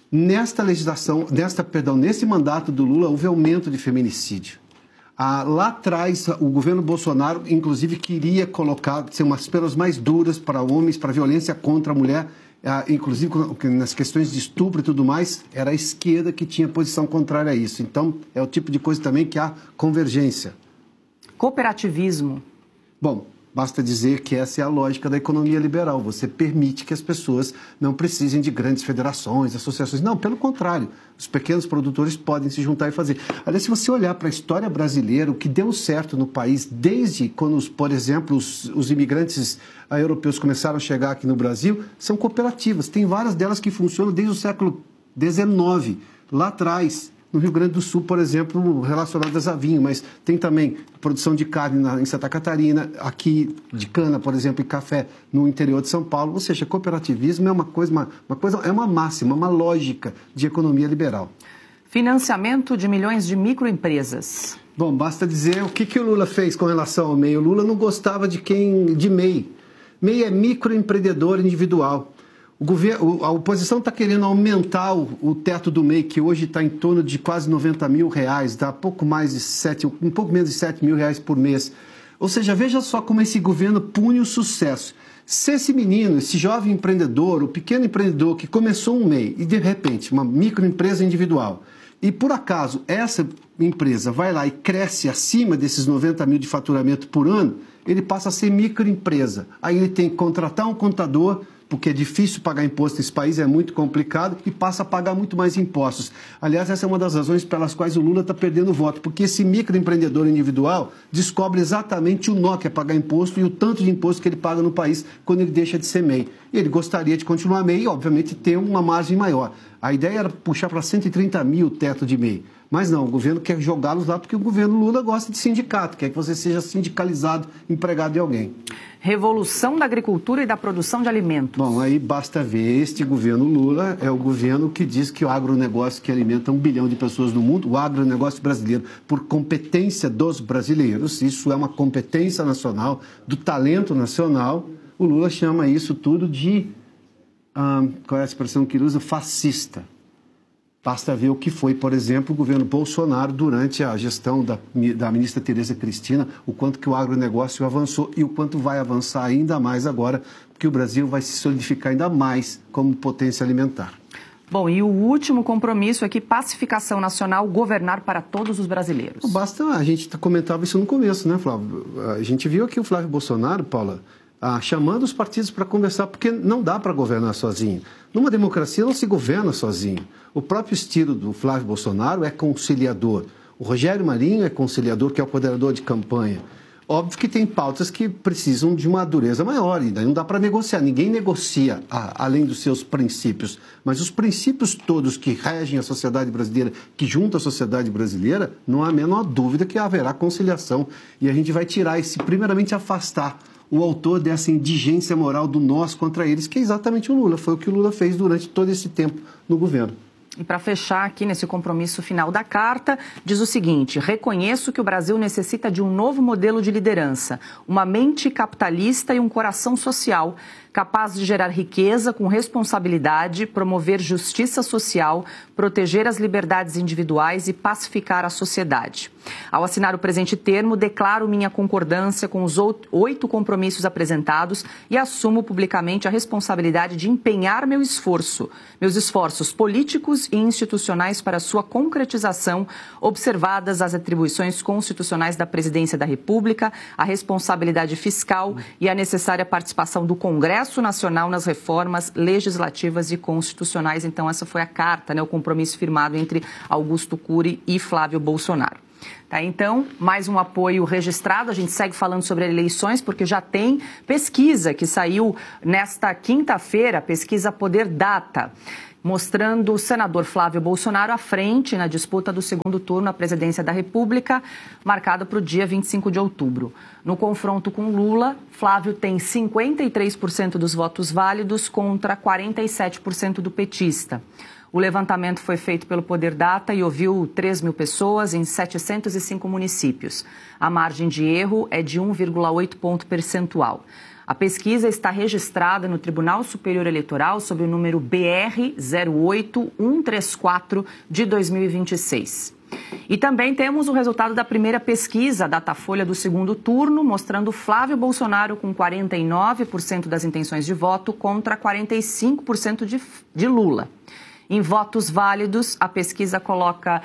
[SPEAKER 7] Nesse mandato do Lula, houve aumento de feminicídio. Lá atrás, o governo Bolsonaro, inclusive, queria colocar umas penas mais duras para homens, para violência contra a mulher, inclusive nas questões de estupro e tudo mais, era a esquerda que tinha posição contrária a isso. Então, é o tipo de coisa também que há convergência.
[SPEAKER 2] Cooperativismo.
[SPEAKER 7] Bom, basta dizer que essa é a lógica da economia liberal. Você permite que as pessoas não precisem de grandes federações, associações. Não, pelo contrário. Os pequenos produtores podem se juntar e fazer. Aliás, se você olhar para a história brasileira, o que deu certo no país, desde quando, por exemplo, os imigrantes europeus começaram a chegar aqui no Brasil, são cooperativas. Tem várias delas que funcionam desde o século XIX, lá atrás. No Rio Grande do Sul, por exemplo, relacionadas a vinho, mas tem também produção de carne em Santa Catarina, aqui de cana, por exemplo, e café no interior de São Paulo. Ou seja, cooperativismo é é uma máxima, uma lógica de economia liberal.
[SPEAKER 2] Financiamento de milhões de microempresas.
[SPEAKER 7] Bom, basta dizer o que o Lula fez com relação ao MEI. O Lula não gostava de MEI. MEI é microempreendedor individual. A oposição está querendo aumentar o teto do MEI, que hoje está em torno de quase R$90 mil, dá um pouco menos de R$7 mil por mês. Ou seja, veja só como esse governo pune o sucesso. Se esse menino, esse jovem empreendedor, o pequeno empreendedor que começou um MEI e de repente uma microempresa individual, e por acaso essa empresa vai lá e cresce acima desses 90 mil de faturamento por ano, ele passa a ser microempresa. Aí ele tem que contratar um contador, porque é difícil pagar imposto nesse país, é muito complicado, e passa a pagar muito mais impostos. Aliás, essa é uma das razões pelas quais o Lula está perdendo voto, porque esse microempreendedor individual descobre exatamente o nó que é pagar imposto e o tanto de imposto que ele paga no país quando ele deixa de ser MEI. E ele gostaria de continuar MEI e, obviamente, ter uma margem maior. A ideia era puxar para 130 mil o teto de MEI. Mas não, o governo quer jogá-los lá porque o governo Lula gosta de sindicato, quer que você seja sindicalizado, empregado de alguém.
[SPEAKER 2] Revolução da agricultura e da produção de alimentos.
[SPEAKER 7] Bom, aí basta ver, este governo Lula é o governo que diz que o agronegócio que alimenta 1 bilhão de pessoas no mundo, o agronegócio brasileiro, por competência dos brasileiros, isso é uma competência nacional, do talento nacional, o Lula chama isso tudo de, qual é a expressão que ele usa? Fascista. Basta ver o que foi, por exemplo, o governo Bolsonaro durante a gestão da ministra Tereza Cristina, o quanto que o agronegócio avançou e o quanto vai avançar ainda mais agora, porque o Brasil vai se solidificar ainda mais como potência alimentar.
[SPEAKER 2] Bom, e o último compromisso é que pacificação nacional, governar para todos os brasileiros.
[SPEAKER 7] Basta, a gente comentava isso no começo, né, Flávio? A gente viu aqui o Flávio Bolsonaro, Paula, chamando os partidos para conversar, porque não dá para governar sozinho. Numa democracia não se governa sozinho. O próprio estilo do Flávio Bolsonaro é conciliador. O Rogério Marinho é conciliador, que é o coordenador de campanha. Óbvio que tem pautas que precisam de uma dureza maior, e daí não dá para negociar. Ninguém negocia além dos seus princípios. Mas os princípios todos que regem a sociedade brasileira, que juntam a sociedade brasileira, não há a menor dúvida que haverá conciliação. E a gente vai tirar primeiramente afastar o autor dessa indigência moral do nós contra eles, que é exatamente o Lula. Foi o que o Lula fez durante todo esse tempo no governo.
[SPEAKER 2] E para fechar aqui nesse compromisso final da carta, diz o seguinte: reconheço que o Brasil necessita de um novo modelo de liderança, uma mente capitalista e um coração social. capaz de gerar riqueza com responsabilidade, promover justiça social, proteger as liberdades individuais e pacificar a sociedade. Ao assinar o presente termo, declaro minha concordância com os 8 compromissos apresentados e assumo publicamente a responsabilidade de empenhar meus esforços políticos e institucionais para sua concretização, observadas as atribuições constitucionais da Presidência da República, a responsabilidade fiscal e a necessária participação do Congresso Nacional nas reformas legislativas e constitucionais. Então, essa foi a carta, o compromisso firmado entre Augusto Cury e Flávio Bolsonaro. Tá, então, mais um apoio registrado. A gente segue falando sobre eleições, porque já tem pesquisa que saiu nesta quinta-feira, pesquisa Poder Data, mostrando o senador Flávio Bolsonaro à frente na disputa do segundo turno à presidência da República, marcada para o dia 25 de outubro. No confronto com Lula, Flávio tem 53% dos votos válidos contra 47% do petista. O levantamento foi feito pelo Poder Data e ouviu 3 mil pessoas em 705 municípios. A margem de erro é de 1,8 ponto percentual. A pesquisa está registrada no Tribunal Superior Eleitoral sob o número BR 08134 de 2026. E também temos o resultado da primeira pesquisa Datafolha do segundo turno, mostrando Flávio Bolsonaro com 49% das intenções de voto contra 45% de Lula. Em votos válidos, a pesquisa coloca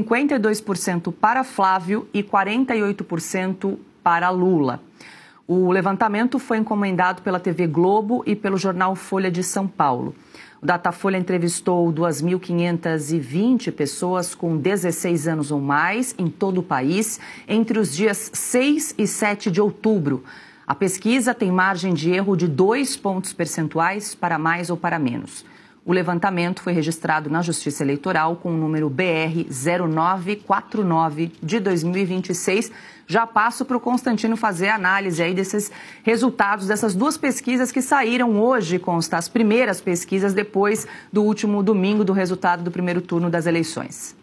[SPEAKER 2] 52% para Flávio e 48% para Lula. O levantamento foi encomendado pela TV Globo e pelo jornal Folha de São Paulo. O Datafolha entrevistou 2.520 pessoas com 16 anos ou mais em todo o país entre os dias 6 e 7 de outubro. A pesquisa tem margem de erro de 2 pontos percentuais para mais ou para menos. O levantamento foi registrado na Justiça Eleitoral com o número BR 0949 de 2026. Já passo para o Constantino fazer a análise aí desses resultados dessas 2 pesquisas que saíram hoje, Consta, as primeiras pesquisas depois do último domingo do resultado do primeiro turno das eleições.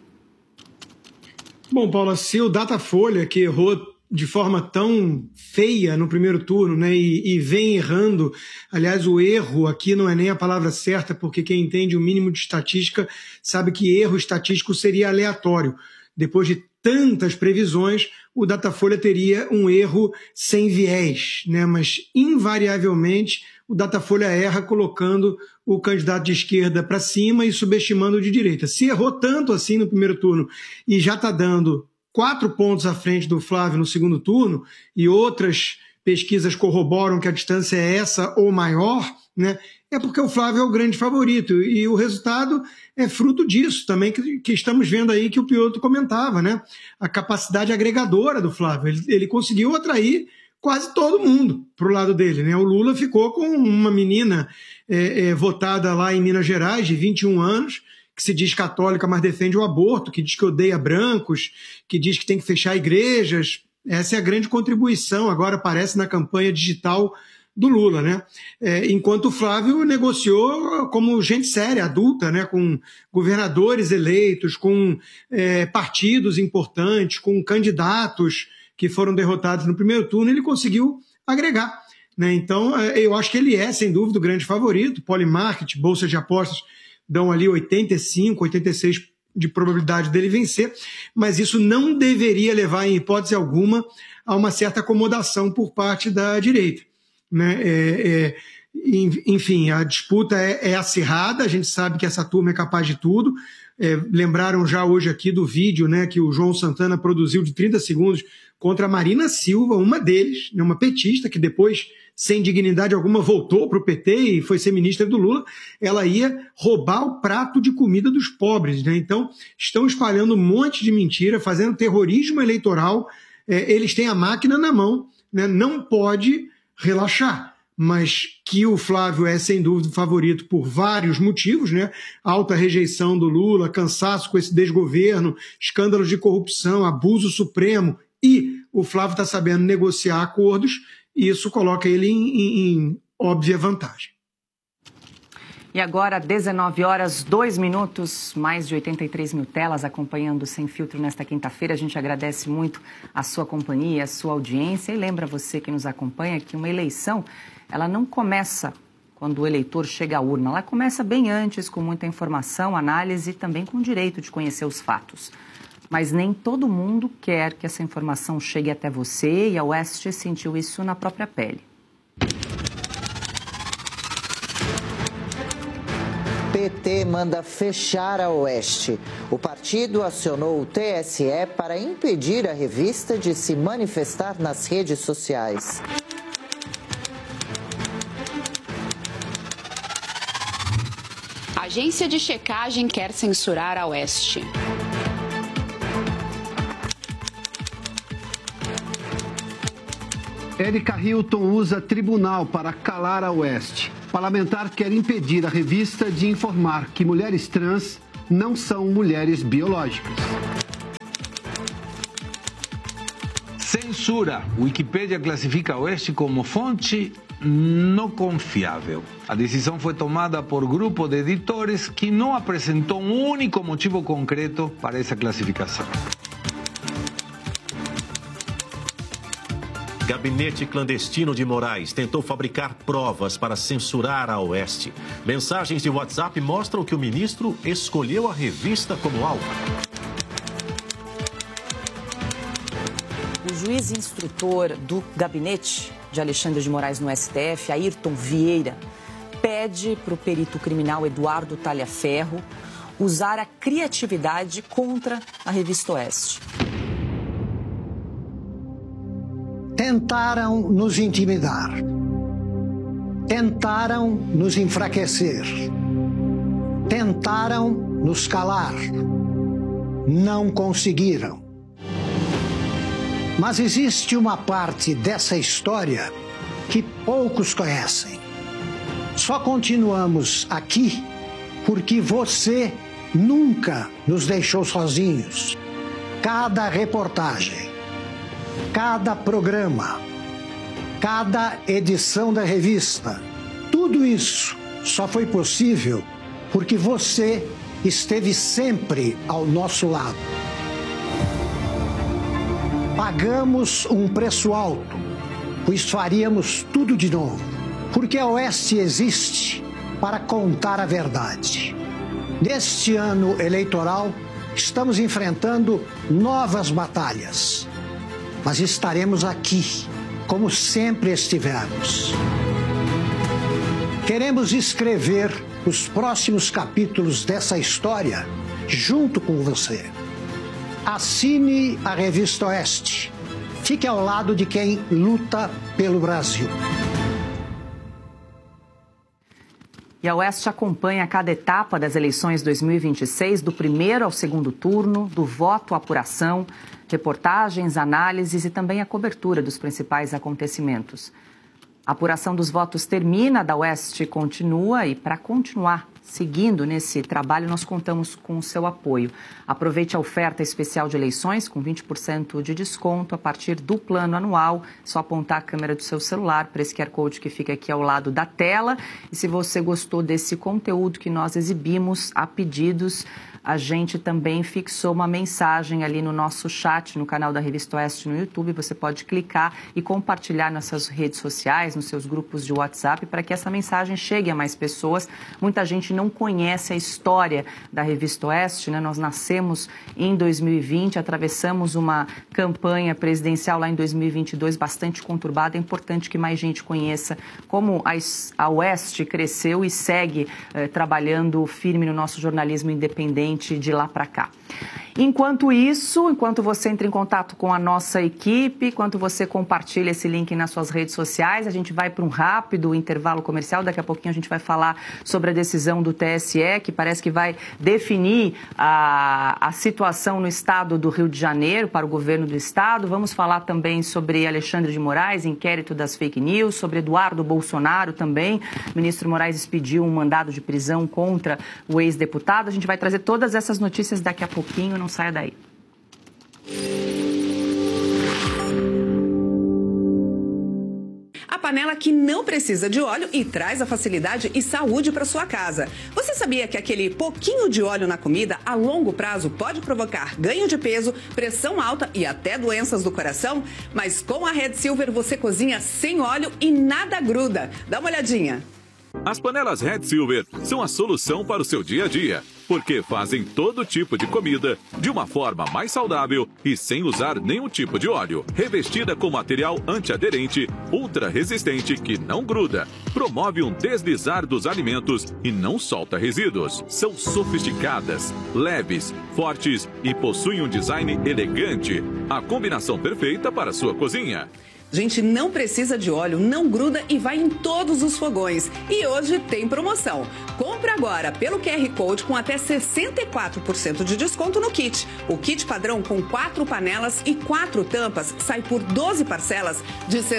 [SPEAKER 6] Bom, Paula, se o Datafolha, que errou de forma tão feia no primeiro turno, né, e vem errando. Aliás, o erro aqui não é nem a palavra certa, porque quem entende o mínimo de estatística sabe que erro estatístico seria aleatório. Depois de tantas previsões, o Datafolha teria um erro sem viés, né, mas invariavelmente o Datafolha erra colocando o candidato de esquerda para cima e subestimando o de direita. Se errou tanto assim no primeiro turno e já está dando 4 pontos à frente do Flávio no segundo turno, e outras pesquisas corroboram que a distância é essa ou maior, né? É porque o Flávio é o grande favorito. E o resultado é fruto disso também, que estamos vendo aí que o Piotr comentava, né? A capacidade agregadora do Flávio. Ele conseguiu atrair quase todo mundo para o lado dele, né? O Lula ficou com uma menina votada lá em Minas Gerais, de 21 anos, que se diz católica, mas defende o aborto, que diz que odeia brancos, que diz que tem que fechar igrejas. Essa é a grande contribuição, agora aparece na campanha digital do Lula, né? Enquanto o Flávio negociou como gente séria, adulta, né? Com governadores eleitos, com partidos importantes, com candidatos que foram derrotados no primeiro turno, ele conseguiu agregar, né? Então, eu acho que ele é, sem dúvida, o grande favorito. Polymarket, bolsa de apostas, dão ali 85, 86 de probabilidade dele vencer, mas isso não deveria levar, em hipótese alguma, a uma certa acomodação por parte da direita, né? Enfim, a disputa é acirrada, a gente sabe que essa turma é capaz de tudo. Lembraram já hoje aqui do vídeo, né, que o João Santana produziu de 30 segundos contra a Marina Silva, uma deles, né, uma petista que depois, sem dignidade alguma, voltou para o PT e foi ser ministra do Lula. Ela ia roubar o prato de comida dos pobres, né? Então, estão espalhando um monte de mentira, fazendo terrorismo eleitoral. Eles têm a máquina na mão, né? Não pode relaxar. Mas que o Flávio é, sem dúvida, o favorito por vários motivos, né? Alta rejeição do Lula, cansaço com esse desgoverno, escândalos de corrupção, abuso supremo, e o Flávio está sabendo negociar acordos, e isso coloca ele em óbvia vantagem.
[SPEAKER 2] E agora, 19 horas, 2 minutos, mais de 83 mil telas acompanhando o Sem Filtro nesta quinta-feira. A gente agradece muito a sua companhia, a sua audiência, e lembra você que nos acompanha que uma eleição, ela não começa quando o eleitor chega à urna. Ela começa bem antes, com muita informação, análise e também com o direito de conhecer os fatos. Mas nem todo mundo quer que essa informação chegue até você, e a Oeste sentiu isso na própria pele.
[SPEAKER 13] PT manda fechar a Oeste. O partido acionou o TSE para impedir a revista de se manifestar nas redes sociais.
[SPEAKER 14] A agência de checagem quer censurar a Oeste.
[SPEAKER 7] Érica Hilton usa tribunal para calar a Oeste. Parlamentar quer impedir a revista de informar que mulheres trans não são mulheres biológicas.
[SPEAKER 15] Censura. Wikipédia classifica a Oeste como fonte não confiável. A decisão foi tomada por grupo de editores que não apresentou um único motivo concreto para essa classificação.
[SPEAKER 16] Gabinete clandestino de Moraes tentou fabricar provas para censurar a Oeste. Mensagens de WhatsApp mostram que o ministro escolheu a revista como alvo.
[SPEAKER 2] O juiz instrutor do gabinete de Alexandre de Moraes no STF, Ayrton Vieira, pede para o perito criminal Eduardo Talhaferro usar a criatividade contra a revista Oeste.
[SPEAKER 3] Tentaram nos intimidar, tentaram nos enfraquecer, tentaram nos calar, não conseguiram. Mas existe uma parte dessa história que poucos conhecem. Só continuamos aqui porque você nunca nos deixou sozinhos. Cada reportagem, cada programa, cada edição da revista, tudo isso só foi possível porque você esteve sempre ao nosso lado. Pagamos um preço alto, pois faríamos tudo de novo, porque a Oeste existe para contar a verdade. Neste ano eleitoral, estamos enfrentando novas batalhas. Mas estaremos aqui, como sempre estivemos. Queremos escrever os próximos capítulos dessa história junto com você. Assine a Revista Oeste. Fique ao lado de quem luta pelo Brasil.
[SPEAKER 2] E a Oeste acompanha cada etapa das eleições 2026, do primeiro ao segundo turno, do voto à apuração, reportagens, análises e também a cobertura dos principais acontecimentos. A apuração dos votos termina, da Oeste continua, e para continuar seguindo nesse trabalho, nós contamos com o seu apoio. Aproveite a oferta especial de eleições com 20% de desconto a partir do plano anual. Só apontar a câmera do seu celular para esse QR Code que fica aqui ao lado da tela. E se você gostou desse conteúdo que nós exibimos a pedidos, a gente também fixou uma mensagem ali no nosso chat, no canal da Revista Oeste no YouTube. Você pode clicar e compartilhar nas suas redes sociais, nos seus grupos de WhatsApp, para que essa mensagem chegue a mais pessoas. Muita gente não conhece a história da Revista Oeste, né? Nós nascemos em 2020, atravessamos uma campanha presidencial lá em 2022 bastante conturbada. É importante que mais gente conheça como a Oeste cresceu e segue trabalhando firme no nosso jornalismo independente de lá para cá. Enquanto isso, enquanto você entra em contato com a nossa equipe, enquanto você compartilha esse link nas suas redes sociais, a gente vai para um rápido intervalo comercial. Daqui a pouquinho a gente vai falar sobre a decisão do TSE, que parece que vai definir a situação no estado do Rio de Janeiro para o governo do estado. Vamos falar também sobre Alexandre de Moraes, inquérito das fake news, sobre Eduardo Bolsonaro também. O ministro Moraes expediu um mandado de prisão contra o ex-deputado. A gente vai trazer todas essas notícias daqui a pouquinho. Não saia daí.
[SPEAKER 17] A panela que não precisa de óleo e traz a facilidade e saúde para sua casa. Você sabia que aquele pouquinho de óleo na comida a longo prazo pode provocar ganho de peso, pressão alta e até doenças do coração? Mas com a Red Silver você cozinha sem óleo e nada gruda. Dá uma olhadinha.
[SPEAKER 10] As panelas Red Silver são a solução para o seu dia a dia, porque fazem todo tipo de comida de uma forma mais saudável e sem usar nenhum tipo de óleo. Revestida com material antiaderente, ultra resistente que não gruda, promove um deslizar dos alimentos e não solta resíduos. São sofisticadas, leves, fortes e possuem um design elegante. A combinação perfeita para a sua cozinha.
[SPEAKER 17] Gente, não precisa de óleo, não gruda e vai em todos os fogões. E hoje tem promoção. Compre agora pelo QR Code com até 64% de desconto no kit. O kit padrão com 4 panelas e 4 tampas sai por 12 parcelas de R$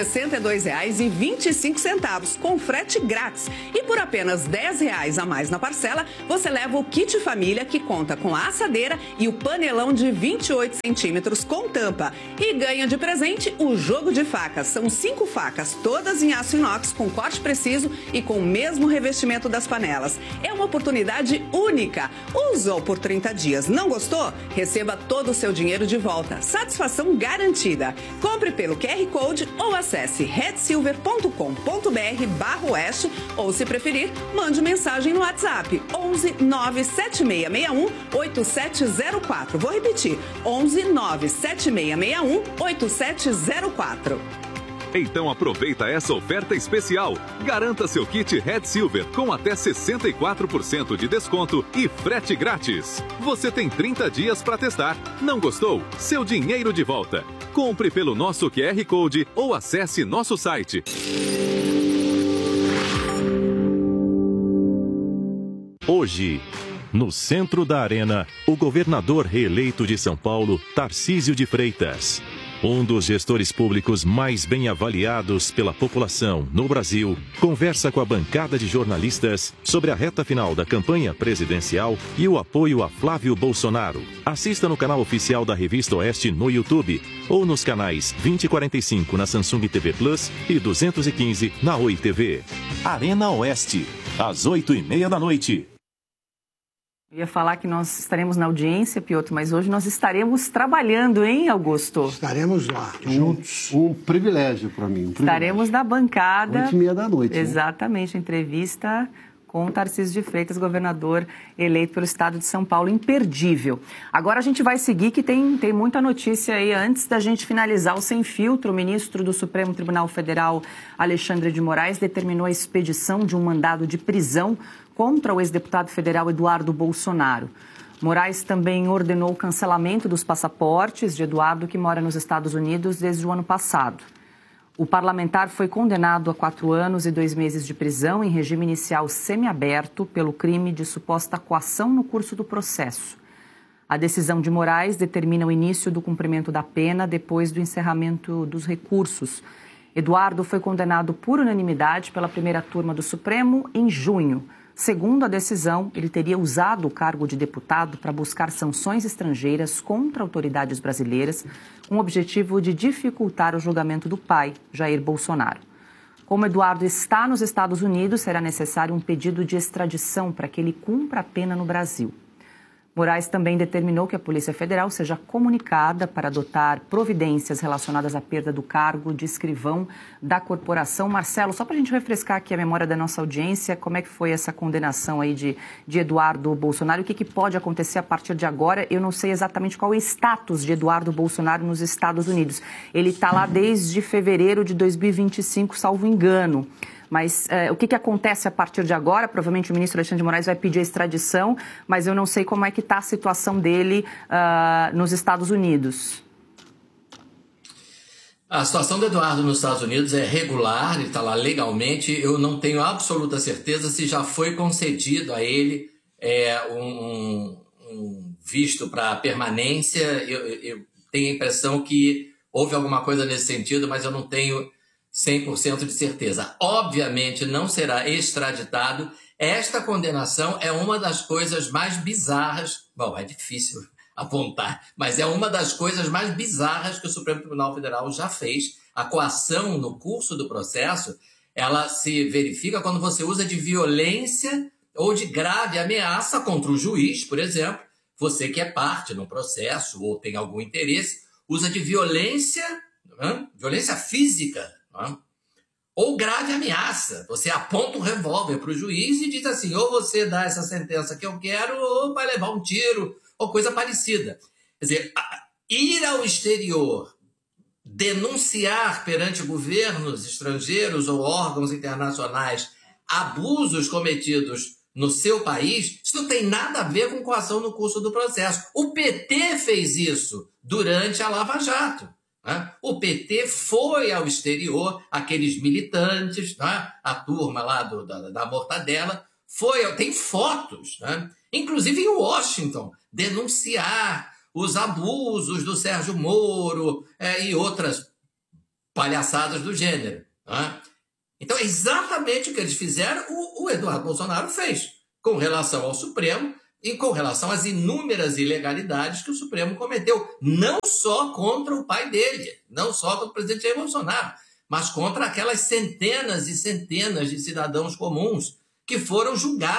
[SPEAKER 17] 62,25, com frete grátis. E por apenas R$ 10 a mais na parcela, você leva o kit família, que conta com a assadeira e o panelão de 28 centímetros com tampa. E ganha de presente o jogo de facas. São 5 facas, todas em aço inox, com corte preciso e com o mesmo revestimento das panelas. É uma oportunidade única. Usou por 30 dias, não gostou? Receba todo o seu dinheiro de volta. Satisfação garantida. Compre pelo QR Code ou acesse redsilver.com.br/oeste ou, se preferir, mande mensagem no WhatsApp 11 97661 8704. Vou repetir, 11 97661 8704.
[SPEAKER 10] Então aproveita essa oferta especial. Garanta seu kit Red Silver com até 64% de desconto e frete grátis. Você tem 30 dias para testar. Não gostou? Seu dinheiro de volta. Compre pelo nosso QR Code ou acesse nosso site.
[SPEAKER 16] Hoje, no centro da arena, o governador reeleito de São Paulo, Tarcísio de Freitas. Um dos gestores públicos mais bem avaliados pela população no Brasil, conversa com a bancada de jornalistas sobre a reta final da campanha presidencial e o apoio a Flávio Bolsonaro. Assista no canal oficial da Revista Oeste no YouTube ou nos canais 2045 na Samsung TV Plus e 215 na Oi TV. Arena Oeste, às 20h30 da noite.
[SPEAKER 2] Eu ia falar que nós estaremos na audiência, Piotr, mas hoje nós estaremos trabalhando, hein, Augusto?
[SPEAKER 3] Estaremos lá, juntos.
[SPEAKER 7] Um privilégio para mim.
[SPEAKER 2] Estaremos na bancada.
[SPEAKER 7] 8h30 da noite.
[SPEAKER 2] Exatamente, entrevista com o Tarcísio de Freitas, governador eleito pelo estado de São Paulo, imperdível. Agora a gente vai seguir, que tem muita notícia aí. Antes da gente finalizar o Sem Filtro, o ministro do Supremo Tribunal Federal, Alexandre de Moraes, determinou a expedição de um mandado de prisão contra o ex-deputado federal Eduardo Bolsonaro. Moraes também ordenou o cancelamento dos passaportes de Eduardo, que mora nos Estados Unidos desde o ano passado. O parlamentar foi condenado a 4 anos e 2 meses de prisão em regime inicial semiaberto pelo crime de suposta coação no curso do processo. A decisão de Moraes determina o início do cumprimento da pena depois do encerramento dos recursos. Eduardo foi condenado por unanimidade pela primeira turma do Supremo em junho. Segundo a decisão, ele teria usado o cargo de deputado para buscar sanções estrangeiras contra autoridades brasileiras, com o objetivo de dificultar o julgamento do pai, Jair Bolsonaro. Como Eduardo está nos Estados Unidos, será necessário um pedido de extradição para que ele cumpra a pena no Brasil. Moraes também determinou que a Polícia Federal seja comunicada para adotar providências relacionadas à perda do cargo de escrivão da corporação. Marcelo, só para a gente refrescar aqui a memória da nossa audiência, como é que foi essa condenação aí de Eduardo Bolsonaro? O que pode acontecer a partir de agora? Eu não sei exatamente qual é o status de Eduardo Bolsonaro nos Estados Unidos. Ele está lá desde fevereiro de 2025, salvo engano. Mas o que acontece a partir de agora? Provavelmente o ministro Alexandre de Moraes vai pedir a extradição, mas eu não sei como é que está a situação dele nos Estados Unidos.
[SPEAKER 5] A situação do Eduardo nos Estados Unidos é regular, ele está lá legalmente. Eu não tenho absoluta certeza se já foi concedido a ele um visto para permanência. Eu tenho a impressão que houve alguma coisa nesse sentido, mas eu não tenho 100% de certeza. Obviamente não será extraditado. Esta condenação é uma das coisas mais bizarras, bom, é difícil apontar, mas é uma das coisas mais bizarras que o Supremo Tribunal Federal já fez. A coação no curso do processo, ela se verifica quando você usa de violência ou de grave ameaça contra o juiz, por exemplo. Você que é parte no processo ou tem algum interesse, usa de violência, violência física, ou grave ameaça. Você aponta um revólver para o juiz e diz assim, ou você dá essa sentença que eu quero, ou vai levar um tiro, ou coisa parecida. Quer dizer, ir ao exterior, denunciar perante governos estrangeiros ou órgãos internacionais abusos cometidos no seu país, isso não tem nada a ver com coação no curso do processo. O PT fez isso durante a Lava Jato. Né? O PT foi ao exterior, aqueles militantes, né? A turma lá da Mortadela, tem fotos, né? Inclusive em Washington, denunciar os abusos do Sérgio Moro e outras palhaçadas do gênero. Né? Então, é exatamente o que eles fizeram, o Eduardo Bolsonaro fez com relação ao Supremo e com relação às inúmeras ilegalidades que o Supremo cometeu, não só contra o pai dele, não só contra o presidente Jair Bolsonaro, mas contra aquelas centenas e centenas de cidadãos comuns que foram julgados